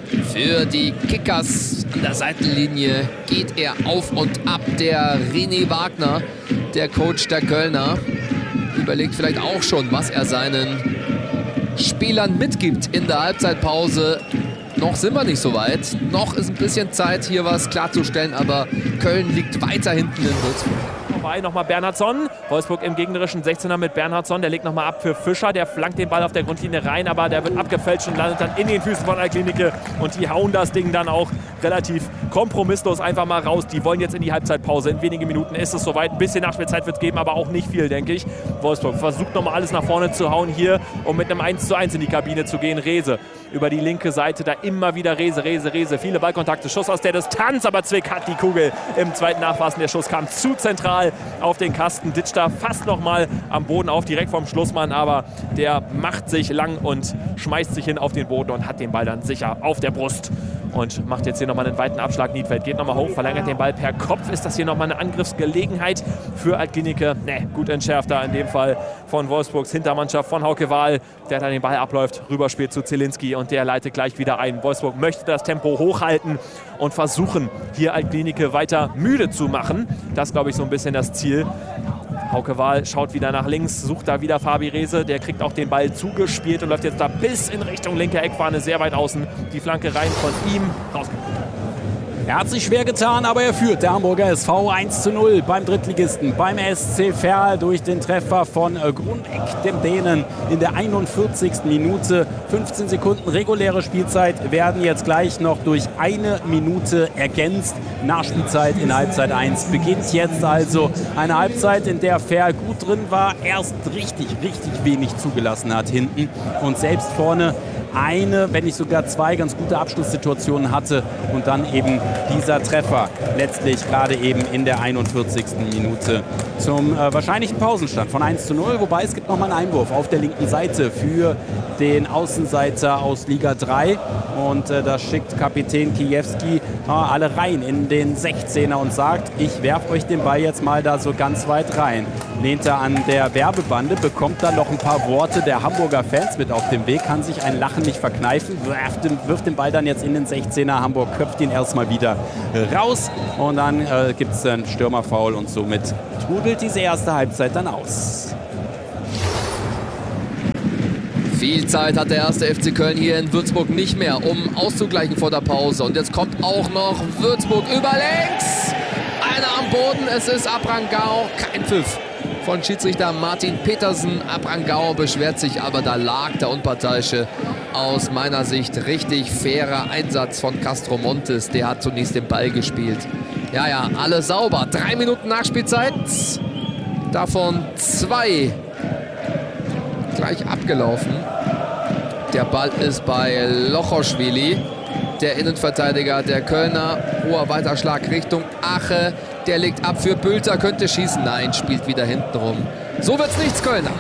für die Kickers. An der Seitenlinie geht er auf und ab. Der René Wagner, der Coach der Kölner, überlegt vielleicht auch schon, was er seinen Spielern mitgibt in der Halbzeitpause. Noch sind wir nicht so weit. Noch ist ein bisschen Zeit, hier was klarzustellen, aber Köln liegt weiter hinten in Würzburg. Nochmal Bernhardsson. Wolfsburg im gegnerischen 16er mit Bernhardsson. Der legt nochmal ab für Fischer. Der flankt den Ball auf der Grundlinie rein, aber der wird abgefälscht und landet dann in den Füßen von Altklinike. Und die hauen das Ding dann auch relativ kompromisslos einfach mal raus. Die wollen jetzt in die Halbzeitpause. In wenigen Minuten ist es soweit. Ein bisschen Nachspielzeit wird es geben, aber auch nicht viel, denke ich. Wolfsburg versucht nochmal alles nach vorne zu hauen hier, um mit einem 1:1 in die Kabine zu gehen. Rehse über die linke Seite, da immer wieder Rehse. Viele Ballkontakte, Schuss aus der Distanz, aber Zwick hat die Kugel im zweiten Nachfassen. Der Schuss kam zu zentral auf den Kasten, ditcht da fast nochmal am Boden auf, direkt vom Schlussmann, aber der macht sich lang und schmeißt sich hin auf den Boden und hat den Ball dann sicher auf der Brust und macht jetzt hier nochmal einen weiten Abschlag. Niedfeld geht nochmal hoch, verlängert den Ball per Kopf. Ist das hier nochmal eine Angriffsgelegenheit für Altklinike? Ne, gut entschärft da in dem Fall von Wolfsburgs Hintermannschaft, von Hauke Wahl, der dann den Ball abläuft, rüberspielt zu Zielinski und der leitet gleich wieder ein. Wolfsburg möchte das Tempo hochhalten und versuchen, hier Altklinike weiter müde zu machen. Das ist, glaube ich, so ein bisschen das Ziel. Hauke Wahl schaut wieder nach links, sucht da wieder Fabi Rehse. Der kriegt auch den Ball zugespielt und läuft jetzt da bis in Richtung linke Eckfahne, sehr weit außen. Die Flanke rein von ihm, rausgekommen. Er hat sich schwer getan, aber er führt. Der Hamburger SV 1:0 beim Drittligisten, beim SC Verl durch den Treffer von Grunbeck, dem Dänen, in der 41. Minute. 15 Sekunden reguläre Spielzeit werden jetzt gleich noch durch 1 Minute ergänzt. Nachspielzeit in Halbzeit 1 beginnt jetzt also. Eine Halbzeit, in der Verl gut drin war, erst richtig wenig zugelassen hat hinten und selbst vorne eine, wenn nicht sogar 2 ganz gute Abschlusssituationen hatte und dann eben dieser Treffer letztlich gerade eben in der 41. Minute zum wahrscheinlichen Pausenstand von 1:0. Wobei es gibt nochmal einen Einwurf auf der linken Seite für den Außenseiter aus Liga 3. Und da schickt Kapitän Kijewski alle rein in den 16er und sagt, ich werfe euch den Ball jetzt mal da so ganz weit rein. Lehnt er an der Werbebande, bekommt dann noch ein paar Worte der Hamburger Fans mit auf dem Weg, kann sich ein Lachen nicht verkneifen, wirft den Ball dann jetzt in den 16er. Hamburg köpft ihn erstmal wieder raus und dann gibt es einen Stürmerfoul und somit trudelt diese erste Halbzeit dann aus. Viel Zeit hat der erste FC Köln hier in Würzburg nicht mehr, um auszugleichen vor der Pause. Und jetzt kommt auch noch Würzburg über links. Einer am Boden, es ist Abrangao. Kein Pfiff von Schiedsrichter Martin Petersen. Abrangao beschwert sich, aber da lag der Unparteiische. Aus meiner Sicht richtig fairer Einsatz von Castro Montes. Der hat zunächst den Ball gespielt. Ja, alles sauber. 3 Minuten Nachspielzeit. Davon 2 gleich abgelaufen. Der Ball ist bei Lochoschwili, der Innenverteidiger der Kölner. Hoher Weiterschlag Richtung Ache. Der legt ab für Bülter, könnte schießen. Nein, spielt wieder hinten rum. So wird's nichts, Kölner.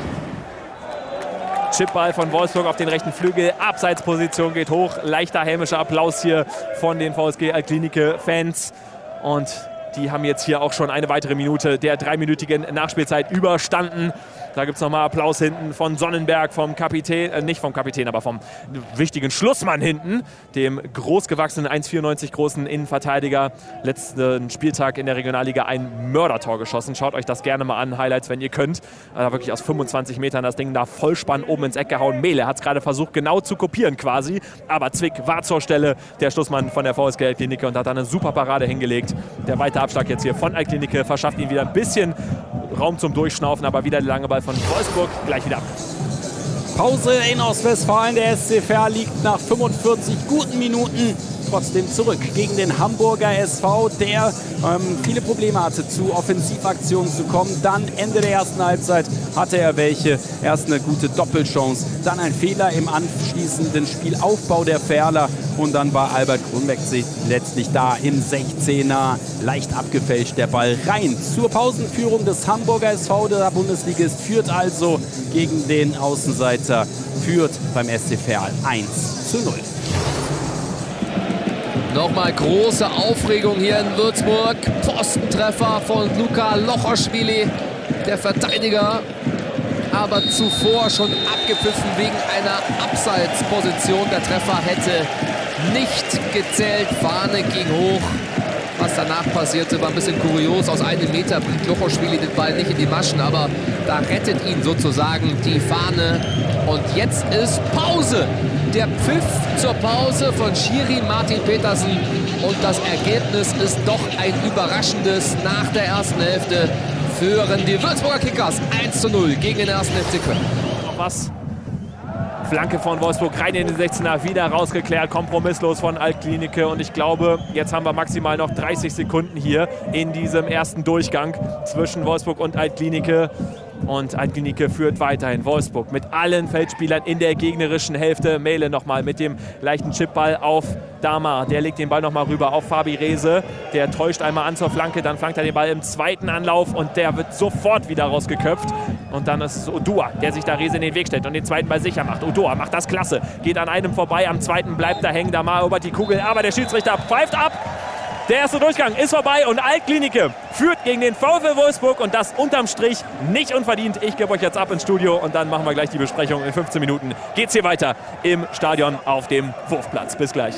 Chipball von Wolfsburg auf den rechten Flügel. Abseitsposition geht hoch. Leichter hämischer Applaus hier von den VSG Altklinike-Fans. Und die haben jetzt hier auch schon eine weitere Minute der 3-minütigen Nachspielzeit überstanden. Da gibt es nochmal Applaus hinten von Sonnenberg, vom Kapitän, nicht vom Kapitän, aber vom wichtigen Schlussmann hinten, dem großgewachsenen 1,94 großen Innenverteidiger. Letzten Spieltag in der Regionalliga ein Mördertor geschossen. Schaut euch das gerne mal an, Highlights, wenn ihr könnt. Wirklich aus 25 Metern das Ding da Vollspann oben ins Eck gehauen. Mehle hat es gerade versucht, genau zu kopieren quasi. Aber Zwick war zur Stelle, der Schlussmann von der VSG Altklinike, und hat dann eine super Parade hingelegt. Der weite Abschlag jetzt hier von Altklinike verschafft ihm wieder ein bisschen Raum zum Durchschnaufen, aber wieder der lange Ball von Wolfsburg. Gleich wieder ab. Pause in Ostwestfalen. Der SC Verl liegt nach 45 guten Minuten trotzdem zurück gegen den Hamburger SV, der viele Probleme hatte, zu Offensivaktionen zu kommen. Dann Ende der ersten Halbzeit hatte er welche. Erst eine gute Doppelchance, dann ein Fehler im anschließenden Spielaufbau der Verler und dann war Albert Grunbeck letztlich da im 16er. Leicht abgefälscht der Ball rein zur Pausenführung des Hamburger SV. Der Bundesligist führt also gegen den Außenseiter, führt beim SC Verl 1:0. Nochmal große Aufregung hier in Würzburg. Pfostentreffer von Luka Lochoschwili, der Verteidiger. Aber zuvor schon abgepfiffen wegen einer Abseitsposition. Der Treffer hätte nicht gezählt. Fahne ging hoch. Was danach passierte, war ein bisschen kurios. Aus 1 Meter bringt Lochoschwili den Ball nicht in die Maschen, aber da rettet ihn sozusagen die Fahne. Und jetzt ist Pause. Der Pfiff zur Pause von Schiri Martin Petersen. Und das Ergebnis ist doch ein überraschendes. Nach der ersten Hälfte führen die Würzburger Kickers 1:0 gegen den ersten FC Köln. Noch was? Flanke von Wolfsburg rein in den 16er, wieder rausgeklärt, kompromisslos von Altklinike. Und ich glaube, jetzt haben wir maximal noch 30 Sekunden hier in diesem ersten Durchgang zwischen Wolfsburg und Altklinike. Und Altklinike führt weiterhin. Wolfsburg mit allen Feldspielern in der gegnerischen Hälfte. Mehle nochmal mit dem leichten Chipball auf Dama. Der legt den Ball nochmal rüber auf Fabi Rehse. Der täuscht einmal an zur Flanke, dann flankt er den Ball im zweiten Anlauf und der wird sofort wieder rausgeköpft. Und dann ist es Odua, der sich da Rehse in den Weg stellt und den zweiten Ball sicher macht. Odua macht das klasse, geht an einem vorbei, am zweiten bleibt da hängen. Dama erobert die Kugel, aber der Schiedsrichter pfeift ab. Der erste Durchgang ist vorbei und Altklinike führt gegen den VfL Wolfsburg und das unterm Strich nicht unverdient. Ich gebe euch jetzt ab ins Studio und dann machen wir gleich die Besprechung. In 15 Minuten geht's hier weiter im Stadion auf dem Wurfplatz. Bis gleich.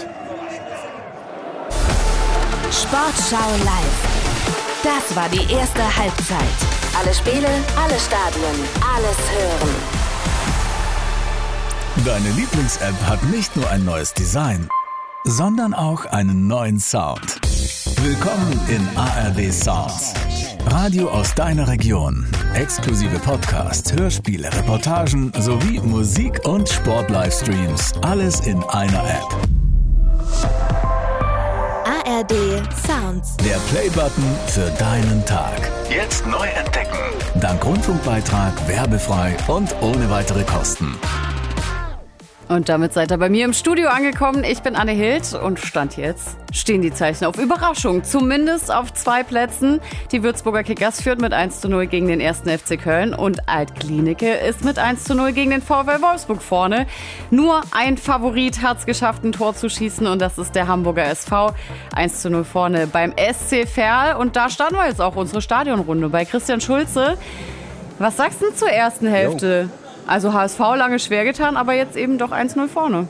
Sportschau live. Das war die erste Halbzeit. Alle Spiele, alle Stadien, alles hören. Deine Lieblings-App hat nicht nur ein neues Design, sondern auch einen neuen Sound. Willkommen in ARD Sounds. Radio aus deiner Region. Exklusive Podcasts, Hörspiele, Reportagen sowie Musik- und Sport-Livestreams. Alles in einer App. ARD Sounds. Der Play-Button für deinen Tag. Jetzt neu entdecken. Dank Rundfunkbeitrag, werbefrei und ohne weitere Kosten. Und damit seid ihr bei mir im Studio angekommen. Ich bin Anne Hild und Stand jetzt stehen die Zeichen auf Überraschung. Zumindest auf 2 Plätzen. Die Würzburger Kickers führt mit 1:0 gegen den 1. FC Köln und Alt-Glienicke ist mit 1:0 gegen den VfL Wolfsburg vorne. Nur ein Favorit hat es geschafft, ein Tor zu schießen und das ist der Hamburger SV. 1:0 vorne beim SC Verl und da starten wir jetzt auch unsere Stadionrunde bei Christian Schulze. Was sagst du zur ersten Hälfte? Also HSV lange schwer getan, aber jetzt eben doch 1:0 vorne.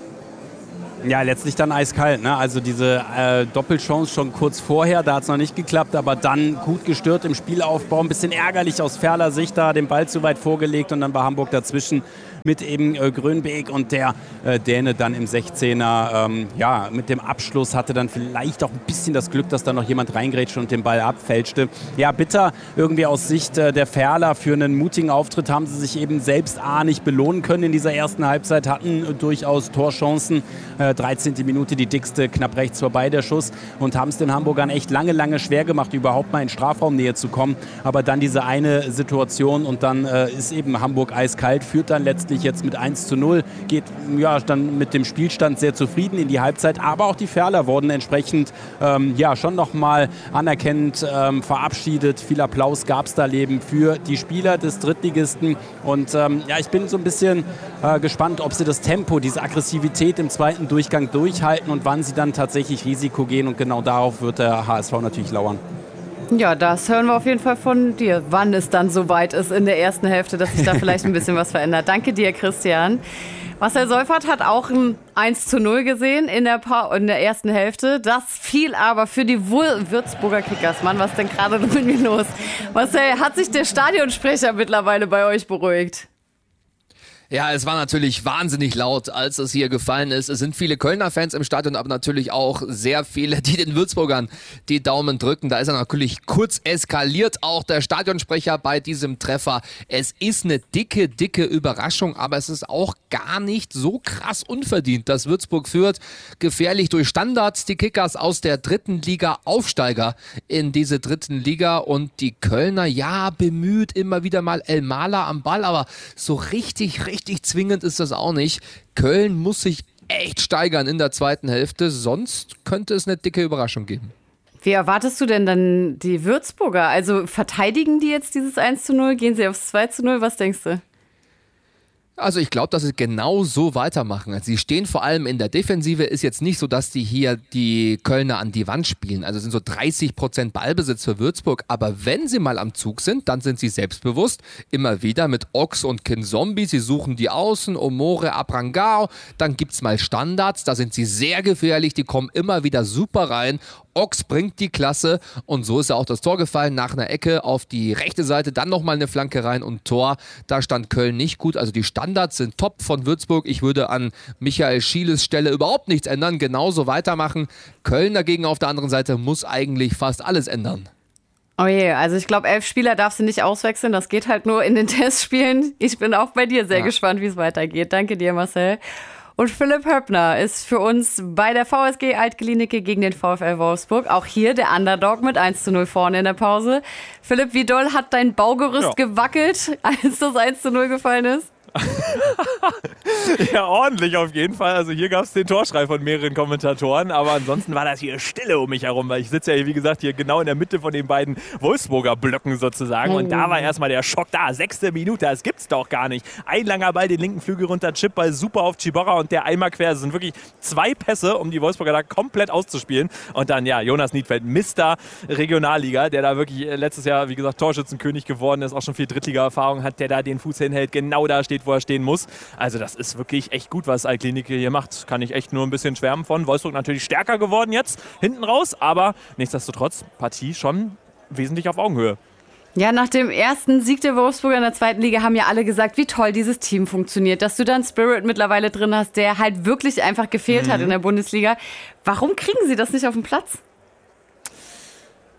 Ja, letztlich dann eiskalt, ne? Also diese Doppelchance schon kurz vorher, da hat es noch nicht geklappt, aber dann gut gestört im Spielaufbau. Ein bisschen ärgerlich aus Verler Sicht da, den Ball zu weit vorgelegt und dann war Hamburg dazwischen mit eben Grönbeek und der Däne dann im 16er. Mit dem Abschluss hatte dann vielleicht auch ein bisschen das Glück, dass da noch jemand reingrätschte und den Ball abfälschte. Ja, bitter irgendwie aus Sicht der Verler. Für einen mutigen Auftritt haben sie sich eben selbst nicht belohnen können in dieser ersten Halbzeit, hatten durchaus Torchancen. 13. Minute die dickste, knapp rechts vorbei der Schuss und haben es den Hamburgern echt lange schwer gemacht, überhaupt mal in Strafraumnähe zu kommen. Aber dann diese eine Situation und dann ist eben Hamburg eiskalt, führt dann letztlich jetzt mit 1:0, geht dann mit dem Spielstand sehr zufrieden in die Halbzeit, aber auch die Verler wurden entsprechend schon nochmal anerkennend verabschiedet. Viel Applaus gab es da eben für die Spieler des Drittligisten und ich bin so ein bisschen gespannt, ob sie das Tempo, diese Aggressivität im zweiten Durchgang durchhalten und wann sie dann tatsächlich Risiko gehen und genau darauf wird der HSV natürlich lauern. Ja, das hören wir auf jeden Fall von dir, wann es dann soweit ist in der ersten Hälfte, dass sich da vielleicht ein bisschen was verändert. Danke dir, Christian. Marcel Seufert hat auch ein 1:0 gesehen in der ersten Hälfte. Das fiel aber für die Würzburger Kickers. Mann, was ist denn gerade mit mir los? Marcel, hat sich der Stadionsprecher mittlerweile bei euch beruhigt? Ja, es war natürlich wahnsinnig laut, als es hier gefallen ist. Es sind viele Kölner Fans im Stadion, aber natürlich auch sehr viele, die den Würzburgern die Daumen drücken. Da ist er natürlich kurz eskaliert, auch der Stadionsprecher bei diesem Treffer. Es ist eine dicke Überraschung, aber es ist auch gar nicht so krass unverdient, dass Würzburg führt. Gefährlich durch Standards, die Kickers aus der 3. Liga, Aufsteiger in diese 3. Liga und die Kölner, bemüht immer wieder mal El Mala am Ball, aber so richtig zwingend ist das auch nicht. Köln muss sich echt steigern in der zweiten Hälfte, sonst könnte es eine dicke Überraschung geben. Wie erwartest du denn dann die Würzburger? Also verteidigen die jetzt dieses 1:0? Gehen sie aufs 2:0? Was denkst du? Also ich glaube, dass sie genau so weitermachen. Also sie stehen vor allem in der Defensive. Ist jetzt nicht so, dass die hier die Kölner an die Wand spielen. Also es sind so 30% Ballbesitz für Würzburg. Aber wenn sie mal am Zug sind, dann sind sie selbstbewusst. Immer wieder mit Ox und Kinzombie. Sie suchen die Außen, Omore, Abrangao. Dann gibt es mal Standards. Da sind sie sehr gefährlich. Die kommen immer wieder super rein. Ox bringt die Klasse und so ist ja auch das Tor gefallen nach einer Ecke auf die rechte Seite, dann nochmal eine Flanke rein und Tor. Da stand Köln nicht gut, also die Standards sind top von Würzburg. Ich würde an Michael Schieles Stelle überhaupt nichts ändern, genauso weitermachen. Köln dagegen auf der anderen Seite muss eigentlich fast alles ändern. Oh je, also ich glaube, 11 Spieler darfst du nicht auswechseln, das geht halt nur in den Testspielen. Ich bin auch bei dir sehr gespannt, wie es weitergeht. Danke dir, Marcel. Und Philipp Höppner ist für uns bei der VSG Alt-Glienicke gegen den VfL Wolfsburg. Auch hier der Underdog mit 1:0 vorne in der Pause. Philipp, wie doll hat dein Baugerüst gewackelt, als das 1:0 gefallen ist? Ja, ordentlich auf jeden Fall. Also hier gab es den Torschrei von mehreren Kommentatoren, aber ansonsten war das hier Stille um mich herum, weil ich sitze ja hier, wie gesagt, hier genau in der Mitte von den beiden Wolfsburger Blöcken sozusagen und da war erstmal der Schock da. 6. Minute, das gibt's doch gar nicht. Ein langer Ball, den linken Flügel runter, Chipball super auf Chiborra und der einmal quer. Das sind wirklich 2 Pässe, um die Wolfsburger da komplett auszuspielen und dann, Jonas Niedfeld, Mr. Regionalliga, der da wirklich letztes Jahr, wie gesagt, Torschützenkönig geworden ist, auch schon viel Drittliga-Erfahrung hat, der da den Fuß hinhält, genau da steht, wo er stehen muss. Also das ist wirklich echt gut, was Alt-Glienicke hier macht. Kann ich echt nur ein bisschen schwärmen von. Wolfsburg natürlich stärker geworden jetzt, hinten raus, aber nichtsdestotrotz, Partie schon wesentlich auf Augenhöhe. Ja, nach dem ersten Sieg der Wolfsburger in der 2. Liga haben ja alle gesagt, wie toll dieses Team funktioniert, dass du da einen Spirit mittlerweile drin hast, der halt wirklich einfach gefehlt hat in der Bundesliga. Warum kriegen sie das nicht auf den Platz?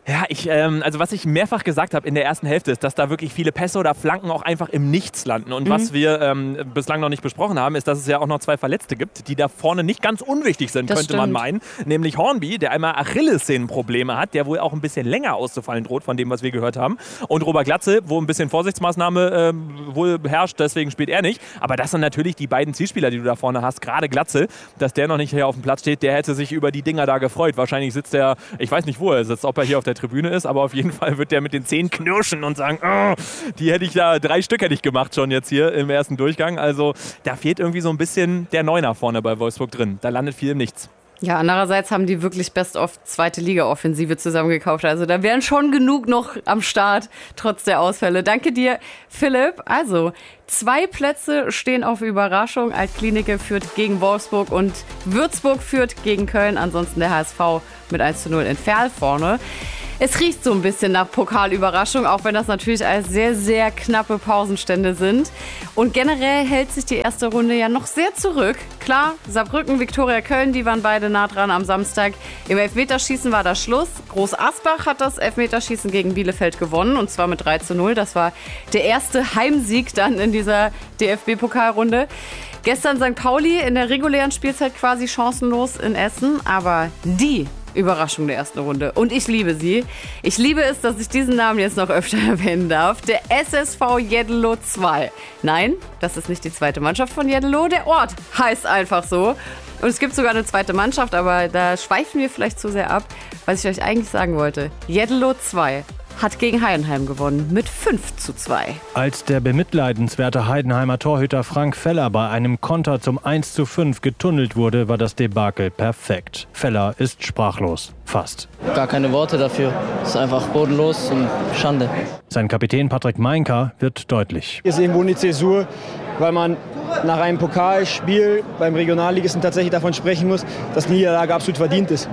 Ja, also was ich mehrfach gesagt habe in der ersten Hälfte ist, dass da wirklich viele Pässe oder Flanken auch einfach im Nichts landen. Und was wir bislang noch nicht besprochen haben, ist, dass es ja auch noch 2 Verletzte gibt, die da vorne nicht ganz unwichtig sind, könnte man meinen. Nämlich Hornby, der einmal Achillessehnenprobleme hat, der wohl auch ein bisschen länger auszufallen droht, von dem, was wir gehört haben. Und Robert Glatze, wo ein bisschen Vorsichtsmaßnahme wohl herrscht, deswegen spielt er nicht. Aber das sind natürlich die beiden Zielspieler, die du da vorne hast. Gerade Glatze, dass der noch nicht hier auf dem Platz steht, der hätte sich über die Dinger da gefreut. Wahrscheinlich sitzt er, ich weiß nicht, wo er sitzt, ob er hier auf der Tribüne ist, aber auf jeden Fall wird der mit den Zähnen knirschen und sagen, oh, die hätte ich da, 3 Stück hätte ich gemacht schon jetzt hier im ersten Durchgang. Also da fehlt irgendwie so ein bisschen der Neuner vorne bei Wolfsburg drin. Da landet viel im Nichts. Ja, andererseits haben die wirklich best of zweite Liga-Offensive zusammengekauft. Also da wären schon genug noch am Start, trotz der Ausfälle. Danke dir, Philipp. Also 2 Plätze stehen auf Überraschung. Altklinike führt gegen Wolfsburg und Würzburg führt gegen Köln. Ansonsten der HSV mit 1:0 in Verl vorne. Es riecht so ein bisschen nach Pokalüberraschung, auch wenn das natürlich als sehr, sehr knappe Pausenstände sind. Und generell hält sich die erste Runde ja noch sehr zurück. Klar, Saarbrücken, Viktoria Köln, die waren beide nah dran am Samstag. Im Elfmeterschießen war das Schluss. Groß Asbach hat das Elfmeterschießen gegen Bielefeld gewonnen, und zwar mit 3:0. Das war der erste Heimsieg dann in dieser DFB-Pokalrunde. Gestern St. Pauli in der regulären Spielzeit quasi chancenlos in Essen, aber die Überraschung der ersten Runde. Und ich liebe sie. Ich liebe es, dass ich diesen Namen jetzt noch öfter erwähnen darf. Der SSV Jeddelo 2. Nein, das ist nicht die zweite Mannschaft von Jeddelo. Der Ort heißt einfach so. Und es gibt sogar eine zweite Mannschaft, aber da schweifen wir vielleicht zu sehr ab. Was ich euch eigentlich sagen wollte. Jeddelo 2 hat gegen Heidenheim gewonnen mit 5:2. Als der bemitleidenswerte Heidenheimer Torhüter Frank Feller bei einem Konter zum 1:5 getunnelt wurde, war das Debakel perfekt. Feller ist sprachlos. Fast. Gar keine Worte dafür. Es ist einfach bodenlos und Schande. Sein Kapitän Patrick Meinka wird deutlich. Ist irgendwo eine Zäsur, weil man nach einem Pokalspiel beim Regionalligisten tatsächlich davon sprechen muss, dass die Niederlage absolut verdient ist.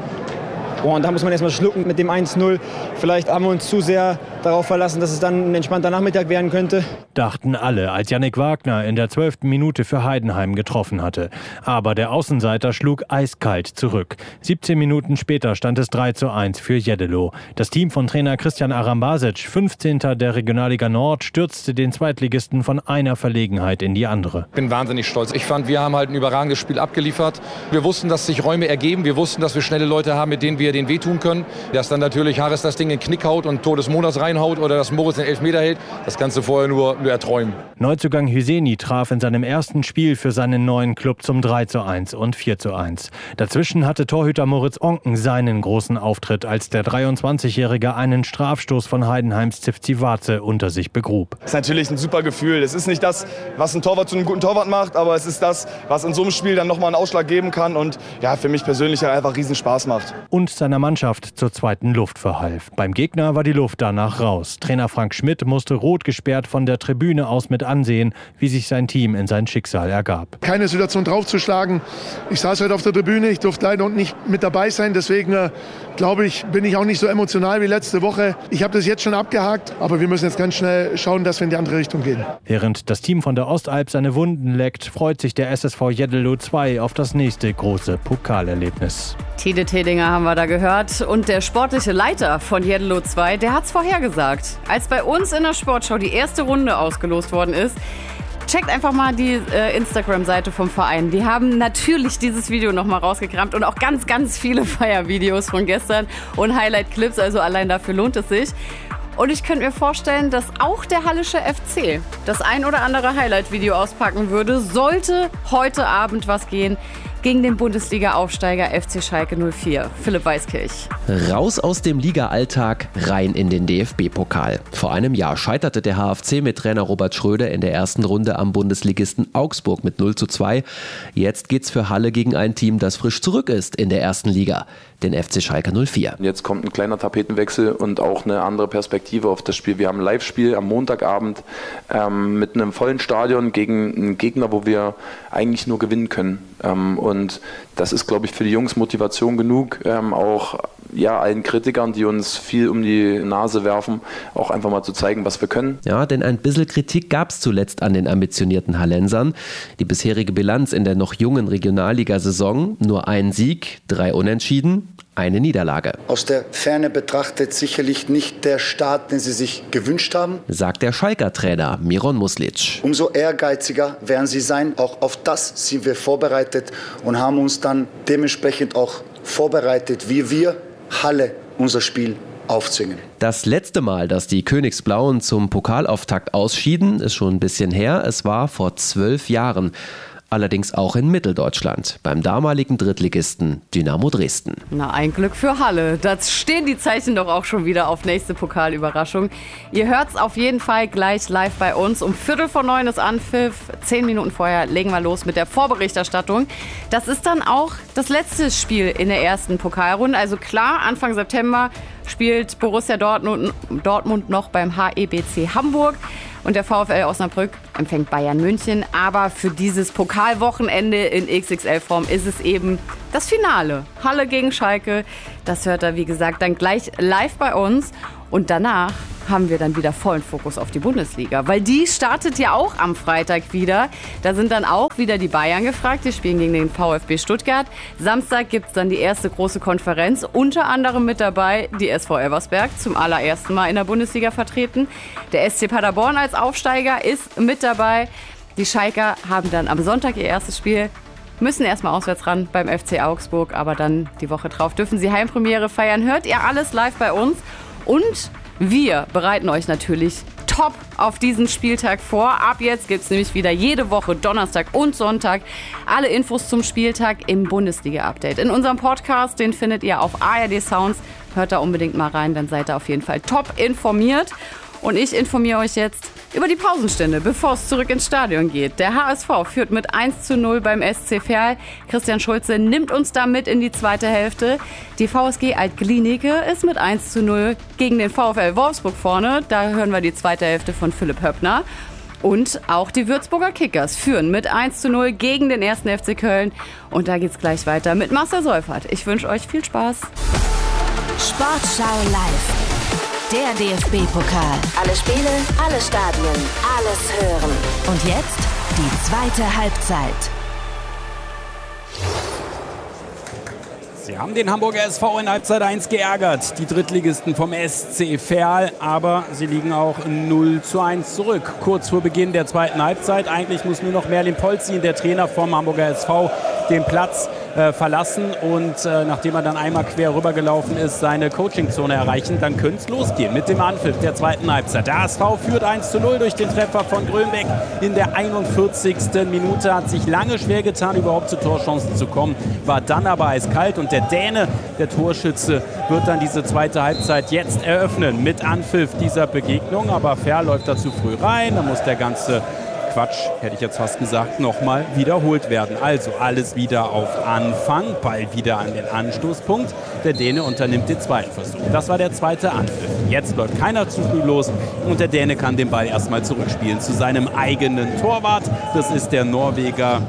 Und da muss man erstmal schlucken mit dem 1:0. Vielleicht haben wir uns zu sehr darauf verlassen, dass es dann ein entspannter Nachmittag werden könnte. Dachten alle, als Yannick Wagner in der 12. Minute für Heidenheim getroffen hatte. Aber der Außenseiter schlug eiskalt zurück. 17 Minuten später stand es 3:1 für Jeddelo. Das Team von Trainer Christian Arambasic, 15. der Regionalliga Nord, stürzte den Zweitligisten von einer Verlegenheit in die andere. Ich bin wahnsinnig stolz. Ich fand, wir haben halt ein überragendes Spiel abgeliefert. Wir wussten, dass sich Räume ergeben. Wir wussten, dass wir schnelle Leute haben, mit denen wir den wehtun können. Dass dann natürlich Harris das Ding in den Knick haut und Tor des Monats reinhaut oder dass Moritz den Elfmeter hält, das kannst du vorher nur erträumen. Neuzugang Hüseni traf in seinem ersten Spiel für seinen neuen Club zum 3:1 und 4:1. Dazwischen hatte Torhüter Moritz Onken seinen großen Auftritt, als der 23-Jährige einen Strafstoß von Heidenheims Zivcivace unter sich begrub. Das ist natürlich ein super Gefühl. Es ist nicht das, was ein Torwart zu einem guten Torwart macht, aber es ist das, was in so einem Spiel dann nochmal einen Ausschlag geben kann und ja, für mich persönlich einfach riesen Spaß macht. Und seiner Mannschaft zur zweiten Luft verhalf. Beim Gegner war die Luft danach raus. Trainer Frank Schmidt musste rot gesperrt von der Tribüne aus mit ansehen, wie sich sein Team in sein Schicksal ergab. Keine Situation draufzuschlagen. Ich saß heute auf der Tribüne, ich durfte leider nicht mit dabei sein, deswegen glaube ich, bin ich auch nicht so emotional wie letzte Woche. Ich habe das jetzt schon abgehakt, aber wir müssen jetzt ganz schnell schauen, dass wir in die andere Richtung gehen. Während das Team von der Ostalb seine Wunden leckt, freut sich der SSV Jeddelo 2 auf das nächste große Pokalerlebnis. Tide Tedinger haben wir da gehört. Und der sportliche Leiter von Jeddelo 2, der hat's vorhergesagt. Als bei uns in der Sportschau die erste Runde ausgelost worden ist, checkt einfach mal die Instagram-Seite vom Verein. Die haben natürlich dieses Video nochmal rausgekramt und auch ganz, ganz viele Feiervideos von gestern und Highlight-Clips. Also allein dafür lohnt es sich. Und ich könnte mir vorstellen, dass auch der Hallische FC das ein oder andere Highlight-Video auspacken würde, sollte heute Abend was gehen gegen den Bundesliga-Aufsteiger FC Schalke 04. Philipp Weiskirch. Raus aus dem Liga-Alltag, rein in den DFB-Pokal. Vor einem Jahr scheiterte der HFC mit Trainer Robert Schröder in der ersten Runde am Bundesligisten Augsburg mit 0:2. Jetzt geht's für Halle gegen ein Team, das frisch zurück ist in der ersten Liga, den FC Schalke 04. Jetzt kommt ein kleiner Tapetenwechsel und auch eine andere Perspektive auf das Spiel. Wir haben ein Live-Spiel am Montagabend mit einem vollen Stadion gegen einen Gegner, wo wir eigentlich nur gewinnen können. Und das ist, glaube ich, für die Jungs Motivation genug, auch allen Kritikern, die uns viel um die Nase werfen, auch einfach mal zu zeigen, was wir können. Ja, denn ein bisschen Kritik gab es zuletzt an den ambitionierten Hallensern. Die bisherige Bilanz in der noch jungen Regionalligasaison: nur ein Sieg, 3 Unentschieden, eine Niederlage. Aus der Ferne betrachtet sicherlich nicht der Start, den sie sich gewünscht haben, sagt der Schalker Trainer Miron Muslic. Umso ehrgeiziger werden sie sein. Auch auf das sind wir vorbereitet und haben uns dann dementsprechend auch vorbereitet, wie wir Halle unser Spiel aufzwingen. Das letzte Mal, dass die Königsblauen zum Pokalauftakt ausschieden, ist schon ein bisschen her. Es war vor 12 Jahren. Allerdings auch in Mitteldeutschland, beim damaligen Drittligisten Dynamo Dresden. Na, ein Glück für Halle. Da stehen die Zeichen doch auch schon wieder auf nächste Pokalüberraschung. Ihr hört's auf jeden Fall gleich live bei uns. Um 8:45 ist Anpfiff. 10 Minuten vorher legen wir los mit der Vorberichterstattung. Das ist dann auch das letzte Spiel in der ersten Pokalrunde. Also klar, Anfang September spielt Borussia Dortmund noch beim HEBC Hamburg. Und der VfL Osnabrück empfängt Bayern München. Aber für dieses Pokalwochenende in XXL-Form ist es eben das Finale. Halle gegen Schalke. Das hört ihr, wie gesagt, dann gleich live bei uns. Und danach haben wir dann wieder vollen Fokus auf die Bundesliga. Weil die startet ja auch am Freitag wieder. Da sind dann auch wieder die Bayern gefragt. Die spielen gegen den VfB Stuttgart. Samstag gibt es dann die erste große Konferenz. Unter anderem mit dabei die SV Elversberg, zum allerersten Mal in der Bundesliga vertreten. Der SC Paderborn als Aufsteiger ist mit dabei. Die Schalker haben dann am Sonntag ihr erstes Spiel. Müssen erstmal auswärts ran beim FC Augsburg. Aber dann die Woche drauf dürfen sie Heimpremiere feiern. Hört ihr alles live bei uns. Und wir bereiten euch natürlich top auf diesen Spieltag vor. Ab jetzt gibt es nämlich wieder jede Woche Donnerstag und Sonntag alle Infos zum Spieltag im Bundesliga-Update. In unserem Podcast, den findet ihr auf ARD Sounds. Hört da unbedingt mal rein, dann seid ihr auf jeden Fall top informiert. Und ich informiere euch jetzt über die Pausenstände, bevor es zurück ins Stadion geht. Der HSV führt mit 1:0 beim SC Verl. Christian Schulze nimmt uns da mit in die zweite Hälfte. Die VSG Alt-Glienicke ist mit 1:0 gegen den VfL Wolfsburg vorne. Da hören wir die zweite Hälfte von Philipp Höppner. Und auch die Würzburger Kickers führen mit 1:0 gegen den 1. FC Köln. Und da geht's gleich weiter mit Marcel Seufert. Ich wünsche euch viel Spaß. Sportschau live. Der DFB-Pokal. Alle Spiele, alle Stadien, alles hören. Und jetzt die zweite Halbzeit. Sie haben den Hamburger SV in Halbzeit 1 geärgert, die Drittligisten vom SC Verl, aber sie liegen auch 0:1 zurück. Kurz vor Beginn der zweiten Halbzeit, eigentlich muss nur noch Merlin Polzin, der Trainer vom Hamburger SV, den Platz verlassen und nachdem er dann einmal quer rübergelaufen ist, seine Coachingzone erreichen, dann könnte es losgehen mit dem Anpfiff der zweiten Halbzeit. Der HSV führt 1:0 durch den Treffer von Grönbeck in der 41. Minute, hat sich lange schwer getan, überhaupt zu Torchancen zu kommen, war dann aber eiskalt und der Däne, der Torschütze, wird dann diese zweite Halbzeit jetzt eröffnen mit Anpfiff dieser Begegnung, aber Verl läuft da zu früh rein, da muss der ganze Quatsch, hätte ich jetzt fast gesagt, nochmal wiederholt werden. Also alles wieder auf Anfang, Ball wieder an den Anstoßpunkt. Der Däne unternimmt den zweiten Versuch. Das war der zweite Anpfiff. Jetzt läuft keiner zu früh los und der Däne kann den Ball erstmal zurückspielen zu seinem eigenen Torwart. Das ist der Norweger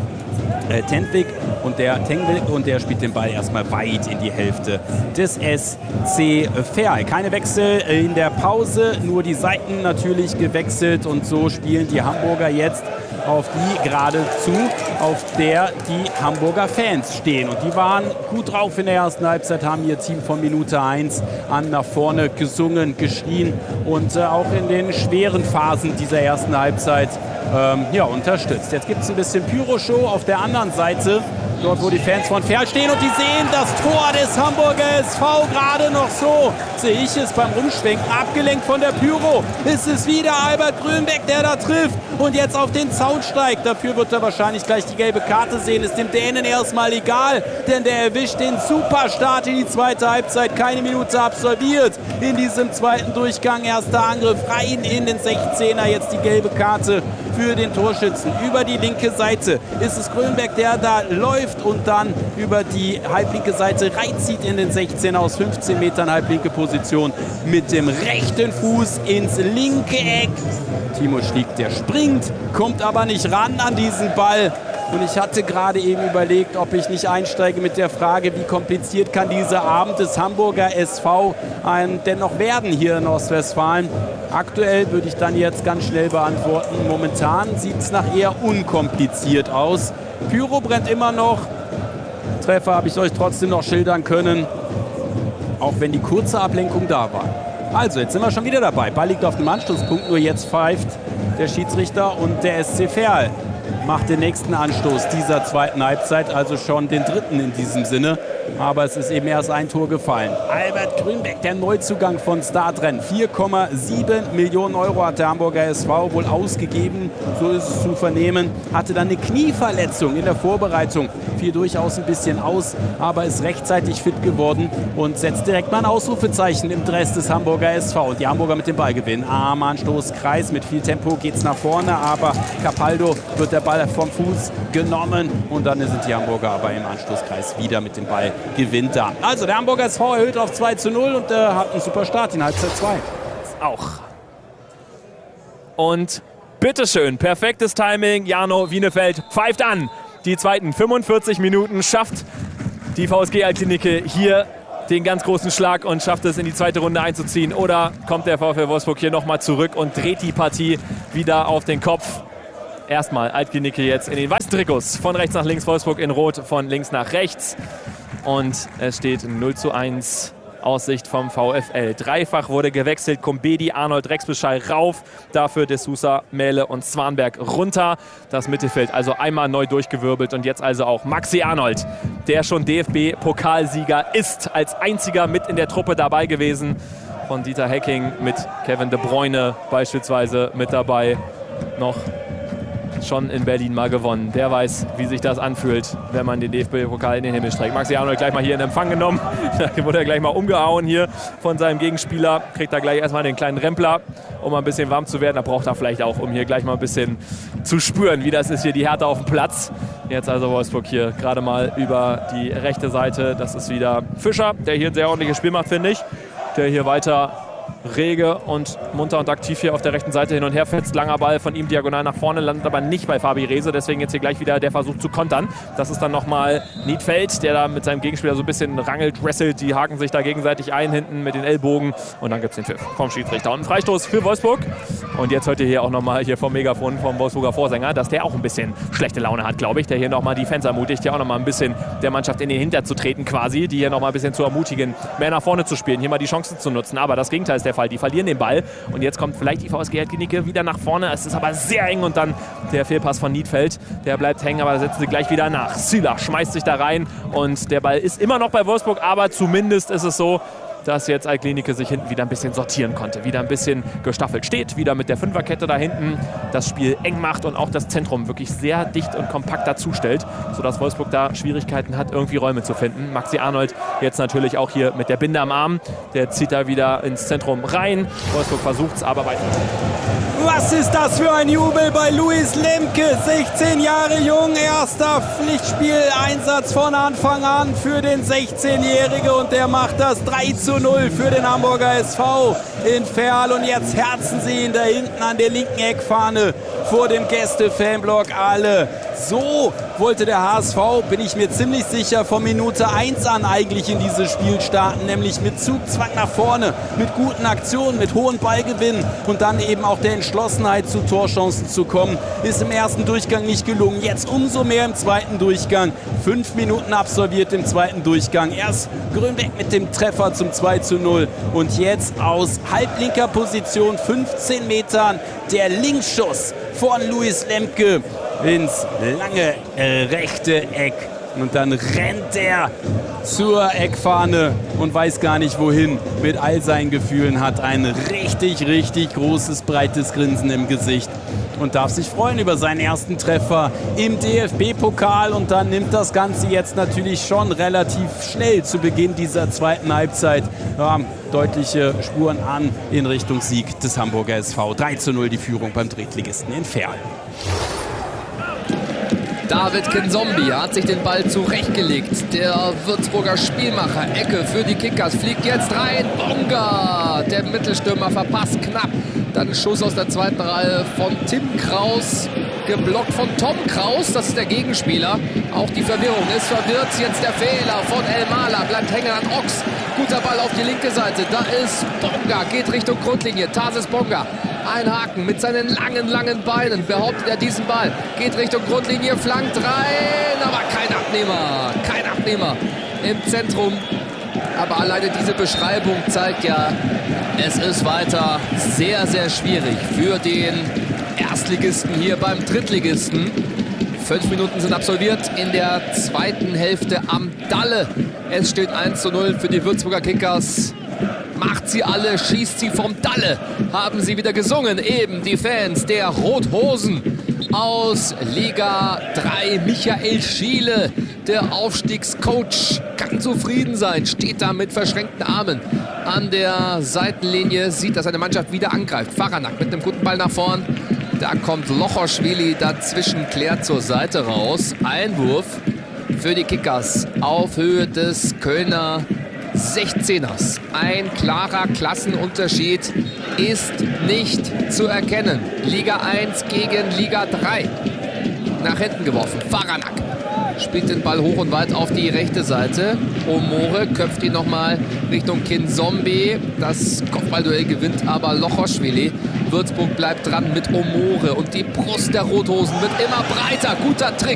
Tenvik und der spielt den Ball erstmal weit in die Hälfte des SC Verl. Keine Wechsel in der Pause, nur die Seiten natürlich gewechselt und so spielen die Hamburger jetzt auf die geradezu, auf der die Hamburger Fans stehen. Und die waren gut drauf in der ersten Halbzeit, haben ihr Team von Minute 1 an nach vorne gesungen, geschrien und auch in den schweren Phasen dieser ersten Halbzeit unterstützt. Jetzt gibt es ein bisschen Pyro-Show auf der anderen Seite, dort wo die Fans von Verl stehen und die sehen das Tor des Hamburger SV gerade noch so. Sehe ich es beim Rumschwenken, abgelenkt von der Pyro. Ist es wieder Albert Grönbeck, der da trifft und jetzt auf den Zaun steigt. Dafür wird er wahrscheinlich gleich die gelbe Karte sehen. Ist dem Dänen erstmal egal, denn der erwischt den Superstart in die zweite Halbzeit. Keine Minute absolviert in diesem zweiten Durchgang. Erster Angriff rein in den 16er. Jetzt die gelbe Karte für den Torschützen. Über die linke Seite ist es Grönbeck, der da läuft und dann über die halblinke Seite reinzieht in den 16er aus 15 Metern halblinke Position mit dem rechten Fuß ins linke Eck. Timo Schlick, der springt, kommt aber nicht ran an diesen Ball Und ich hatte gerade eben überlegt, ob ich nicht einsteige mit der Frage, wie kompliziert kann dieser Abend des Hamburger SV dennoch werden hier in Ostwestfalen. Aktuell würde ich dann jetzt ganz schnell beantworten. Momentan sieht es nach eher unkompliziert aus. Pyro brennt immer noch. Treffer habe ich euch trotzdem noch schildern können, auch wenn die kurze Ablenkung da war. Also, jetzt sind wir schon wieder dabei. Ball liegt auf dem Anstoßpunkt, nur jetzt pfeift der Schiedsrichter und der SC Verl macht den nächsten Anstoß dieser zweiten Halbzeit, also schon den dritten in diesem Sinne. Aber es ist eben erst ein Tor gefallen. Albert Grünbeck, der Neuzugang von Startrennen. 4,7 Millionen Euro hat der Hamburger SV wohl ausgegeben, so ist es zu vernehmen. Hatte dann eine Knieverletzung in der Vorbereitung, fiel durchaus ein bisschen aus, aber ist rechtzeitig fit geworden und setzt direkt mal ein Ausrufezeichen im Dress des Hamburger SV. Und die Hamburger mit dem Ballgewinn. Armanstoß, Kreis, mit viel Tempo geht es nach vorne, aber Capaldo wird der Ball vom Fuß genommen und dann sind die Hamburger aber im Anstoßkreis wieder mit dem Ball gewinnt da. Also der Hamburger SV erhöht auf 2:0 und hat einen super Start in Halbzeit 2. Auch. Und bitteschön, perfektes Timing. Jarno Wienefeld pfeift an. Die zweiten 45 Minuten schafft die VSG Altklinike hier den ganz großen Schlag und schafft es in die zweite Runde einzuziehen. Oder kommt der VfL Wolfsburg hier nochmal zurück und dreht die Partie wieder auf den Kopf. Erstmal Altklinike jetzt in den weißen Trikots. Von rechts nach links, Wolfsburg in Rot, von links nach rechts. Und es steht 0:1 aus Sicht vom VfL. Dreifach wurde gewechselt. Kumbedi, Arnold, Rexbeschall rauf. Dafür De Sousa, Mähle und Swanberg runter. Das Mittelfeld also einmal neu durchgewirbelt. Und jetzt also auch Maxi Arnold, der schon DFB-Pokalsieger ist. Als einziger mit in der Truppe dabei gewesen. Von Dieter Hecking mit Kevin De Bruyne beispielsweise mit dabei. Noch schon in Berlin mal gewonnen. Der weiß, wie sich das anfühlt, wenn man den DFB-Pokal in den Himmel streckt. Maxi Arnold gleich mal hier in Empfang genommen. Da wurde er gleich mal umgehauen hier von seinem Gegenspieler. Kriegt da gleich erstmal den kleinen Rempler, um ein bisschen warm zu werden. Da braucht er vielleicht auch, um hier gleich mal ein bisschen zu spüren, wie das ist hier die Härte auf dem Platz. Jetzt also Wolfsburg hier gerade mal über die rechte Seite. Das ist wieder Fischer, der hier ein sehr ordentliches Spiel macht, finde ich. Der hier weiter rege und munter und aktiv hier auf der rechten Seite hin und her fetzt. Langer Ball von ihm diagonal nach vorne, landet aber nicht bei Fabi Rehse. Deswegen jetzt hier gleich wieder der Versuch zu kontern. Das ist dann nochmal Niedfeld, der da mit seinem Gegenspieler so ein bisschen rangelt, wrestelt. Die haken sich da gegenseitig ein, hinten mit den Ellbogen. Und dann gibt es den Pfiff vom Schiedsrichter. Und ein Freistoß für Wolfsburg. Und jetzt hört ihr hier auch nochmal hier vom Megafon vom Wolfsburger Vorsänger, dass der auch ein bisschen schlechte Laune hat, glaube ich. Der hier nochmal die Fans ermutigt, hier auch nochmal ein bisschen der Mannschaft in den Hintern zu treten quasi. Die hier nochmal ein bisschen zu ermutigen, mehr nach vorne zu spielen, hier mal die Chancen zu nutzen. Aber das Gegenteil ist der Fall. Die verlieren den Ball. Und jetzt kommt vielleicht die VSG Altklinike wieder nach vorne. Es ist aber sehr eng und dann der Fehlpass von Niedfeld. Der bleibt hängen, aber da setzen sie gleich wieder nach. Sylla schmeißt sich da rein und der Ball ist immer noch bei Wolfsburg, aber zumindest ist es so, dass jetzt Altklinike sich hinten wieder ein bisschen sortieren konnte, wieder ein bisschen gestaffelt steht, wieder mit der Fünferkette da hinten das Spiel eng macht und auch das Zentrum wirklich sehr dicht und kompakt dazustellt, sodass Wolfsburg da Schwierigkeiten hat, irgendwie Räume zu finden. Maxi Arnold jetzt natürlich auch hier mit der Binde am Arm, der zieht da wieder ins Zentrum rein. Wolfsburg versucht es, aber weiter. Was ist das für ein Jubel bei Luis Lemke, 16 Jahre jung, erster Pflichtspieleinsatz von Anfang an für den 16-Jährigen und der macht das 3:0 für den Hamburger SV in Verl und jetzt herzen sie ihn da hinten an der linken Eckfahne vor dem Gäste-Fanblock alle. So wollte der HSV, bin ich mir ziemlich sicher, von Minute 1 an eigentlich in dieses Spiel starten, nämlich mit Zugzwang nach vorne, mit guten Aktionen, mit hohen Ballgewinnen und dann eben auch der Entschlossenheit zu Torchancen zu kommen. Ist im ersten Durchgang nicht gelungen, jetzt umso mehr im zweiten Durchgang. 5 Minuten absolviert im zweiten Durchgang. Erst Grünbeck mit dem Treffer zum 2:0 und jetzt aus halblinker Position, 15 Metern, der Linksschuss von Luis Lemke ins lange rechte Eck. Und dann rennt er zur Eckfahne und weiß gar nicht wohin mit all seinen Gefühlen, hat ein richtig, richtig großes, breites Grinsen im Gesicht und darf sich freuen über seinen ersten Treffer im DFB-Pokal. Und dann nimmt das Ganze jetzt natürlich schon relativ schnell zu Beginn dieser zweiten Halbzeit deutliche Spuren an in Richtung Sieg des Hamburger SV. 3:0 die Führung beim Drittligisten in Verl. David Kinzombie hat sich den Ball zurechtgelegt. Der Würzburger Spielmacher, Ecke für die Kickers, fliegt jetzt rein. Bonga! Der Mittelstürmer verpasst knapp. Dann ein Schuss aus der zweiten Reihe von Tim Kraus. geblockt von Tom Kraus, das ist der Gegenspieler. Auch die Verwirrung ist verwirrt. Jetzt der Fehler von Elmala, bleibt hängen an Ochs. Guter Ball auf die linke Seite, da ist Bonga, geht Richtung Grundlinie. Tarsis Bonga, ein Haken mit seinen langen Beinen, behauptet er diesen Ball. Geht Richtung Grundlinie, flankt rein, aber kein Abnehmer im Zentrum. Aber alleine diese Beschreibung zeigt ja, es ist weiter sehr, sehr schwierig für den Erstligisten hier beim Drittligisten. 5 Minuten sind absolviert in der zweiten Hälfte am Dalle. Es steht 1:0 für die Würzburger Kickers. Macht sie alle, schießt sie vom Dalle, haben sie wieder gesungen. Eben die Fans der Rothosen aus Liga 3. Michael Schiele, der Aufstiegscoach, kann zufrieden sein. Steht da mit verschränkten Armen an der Seitenlinie, sieht, dass seine Mannschaft wieder angreift. Faranak mit einem guten Ball nach vorn. Da kommt Lochoschwili dazwischen, klärt zur Seite raus. Einwurf für die Kickers auf Höhe des Kölner 16ers. Ein klarer Klassenunterschied ist nicht zu erkennen. Liga 1 gegen Liga 3. Nach hinten geworfen. Faranak spielt den Ball hoch und weit auf die rechte Seite. Omore köpft ihn nochmal Richtung Kinzombie. Das Kopfballduell gewinnt aber Lochoschwili. Würzburg bleibt dran mit Omore und die Brust der Rothosen wird immer breiter. Guter Trick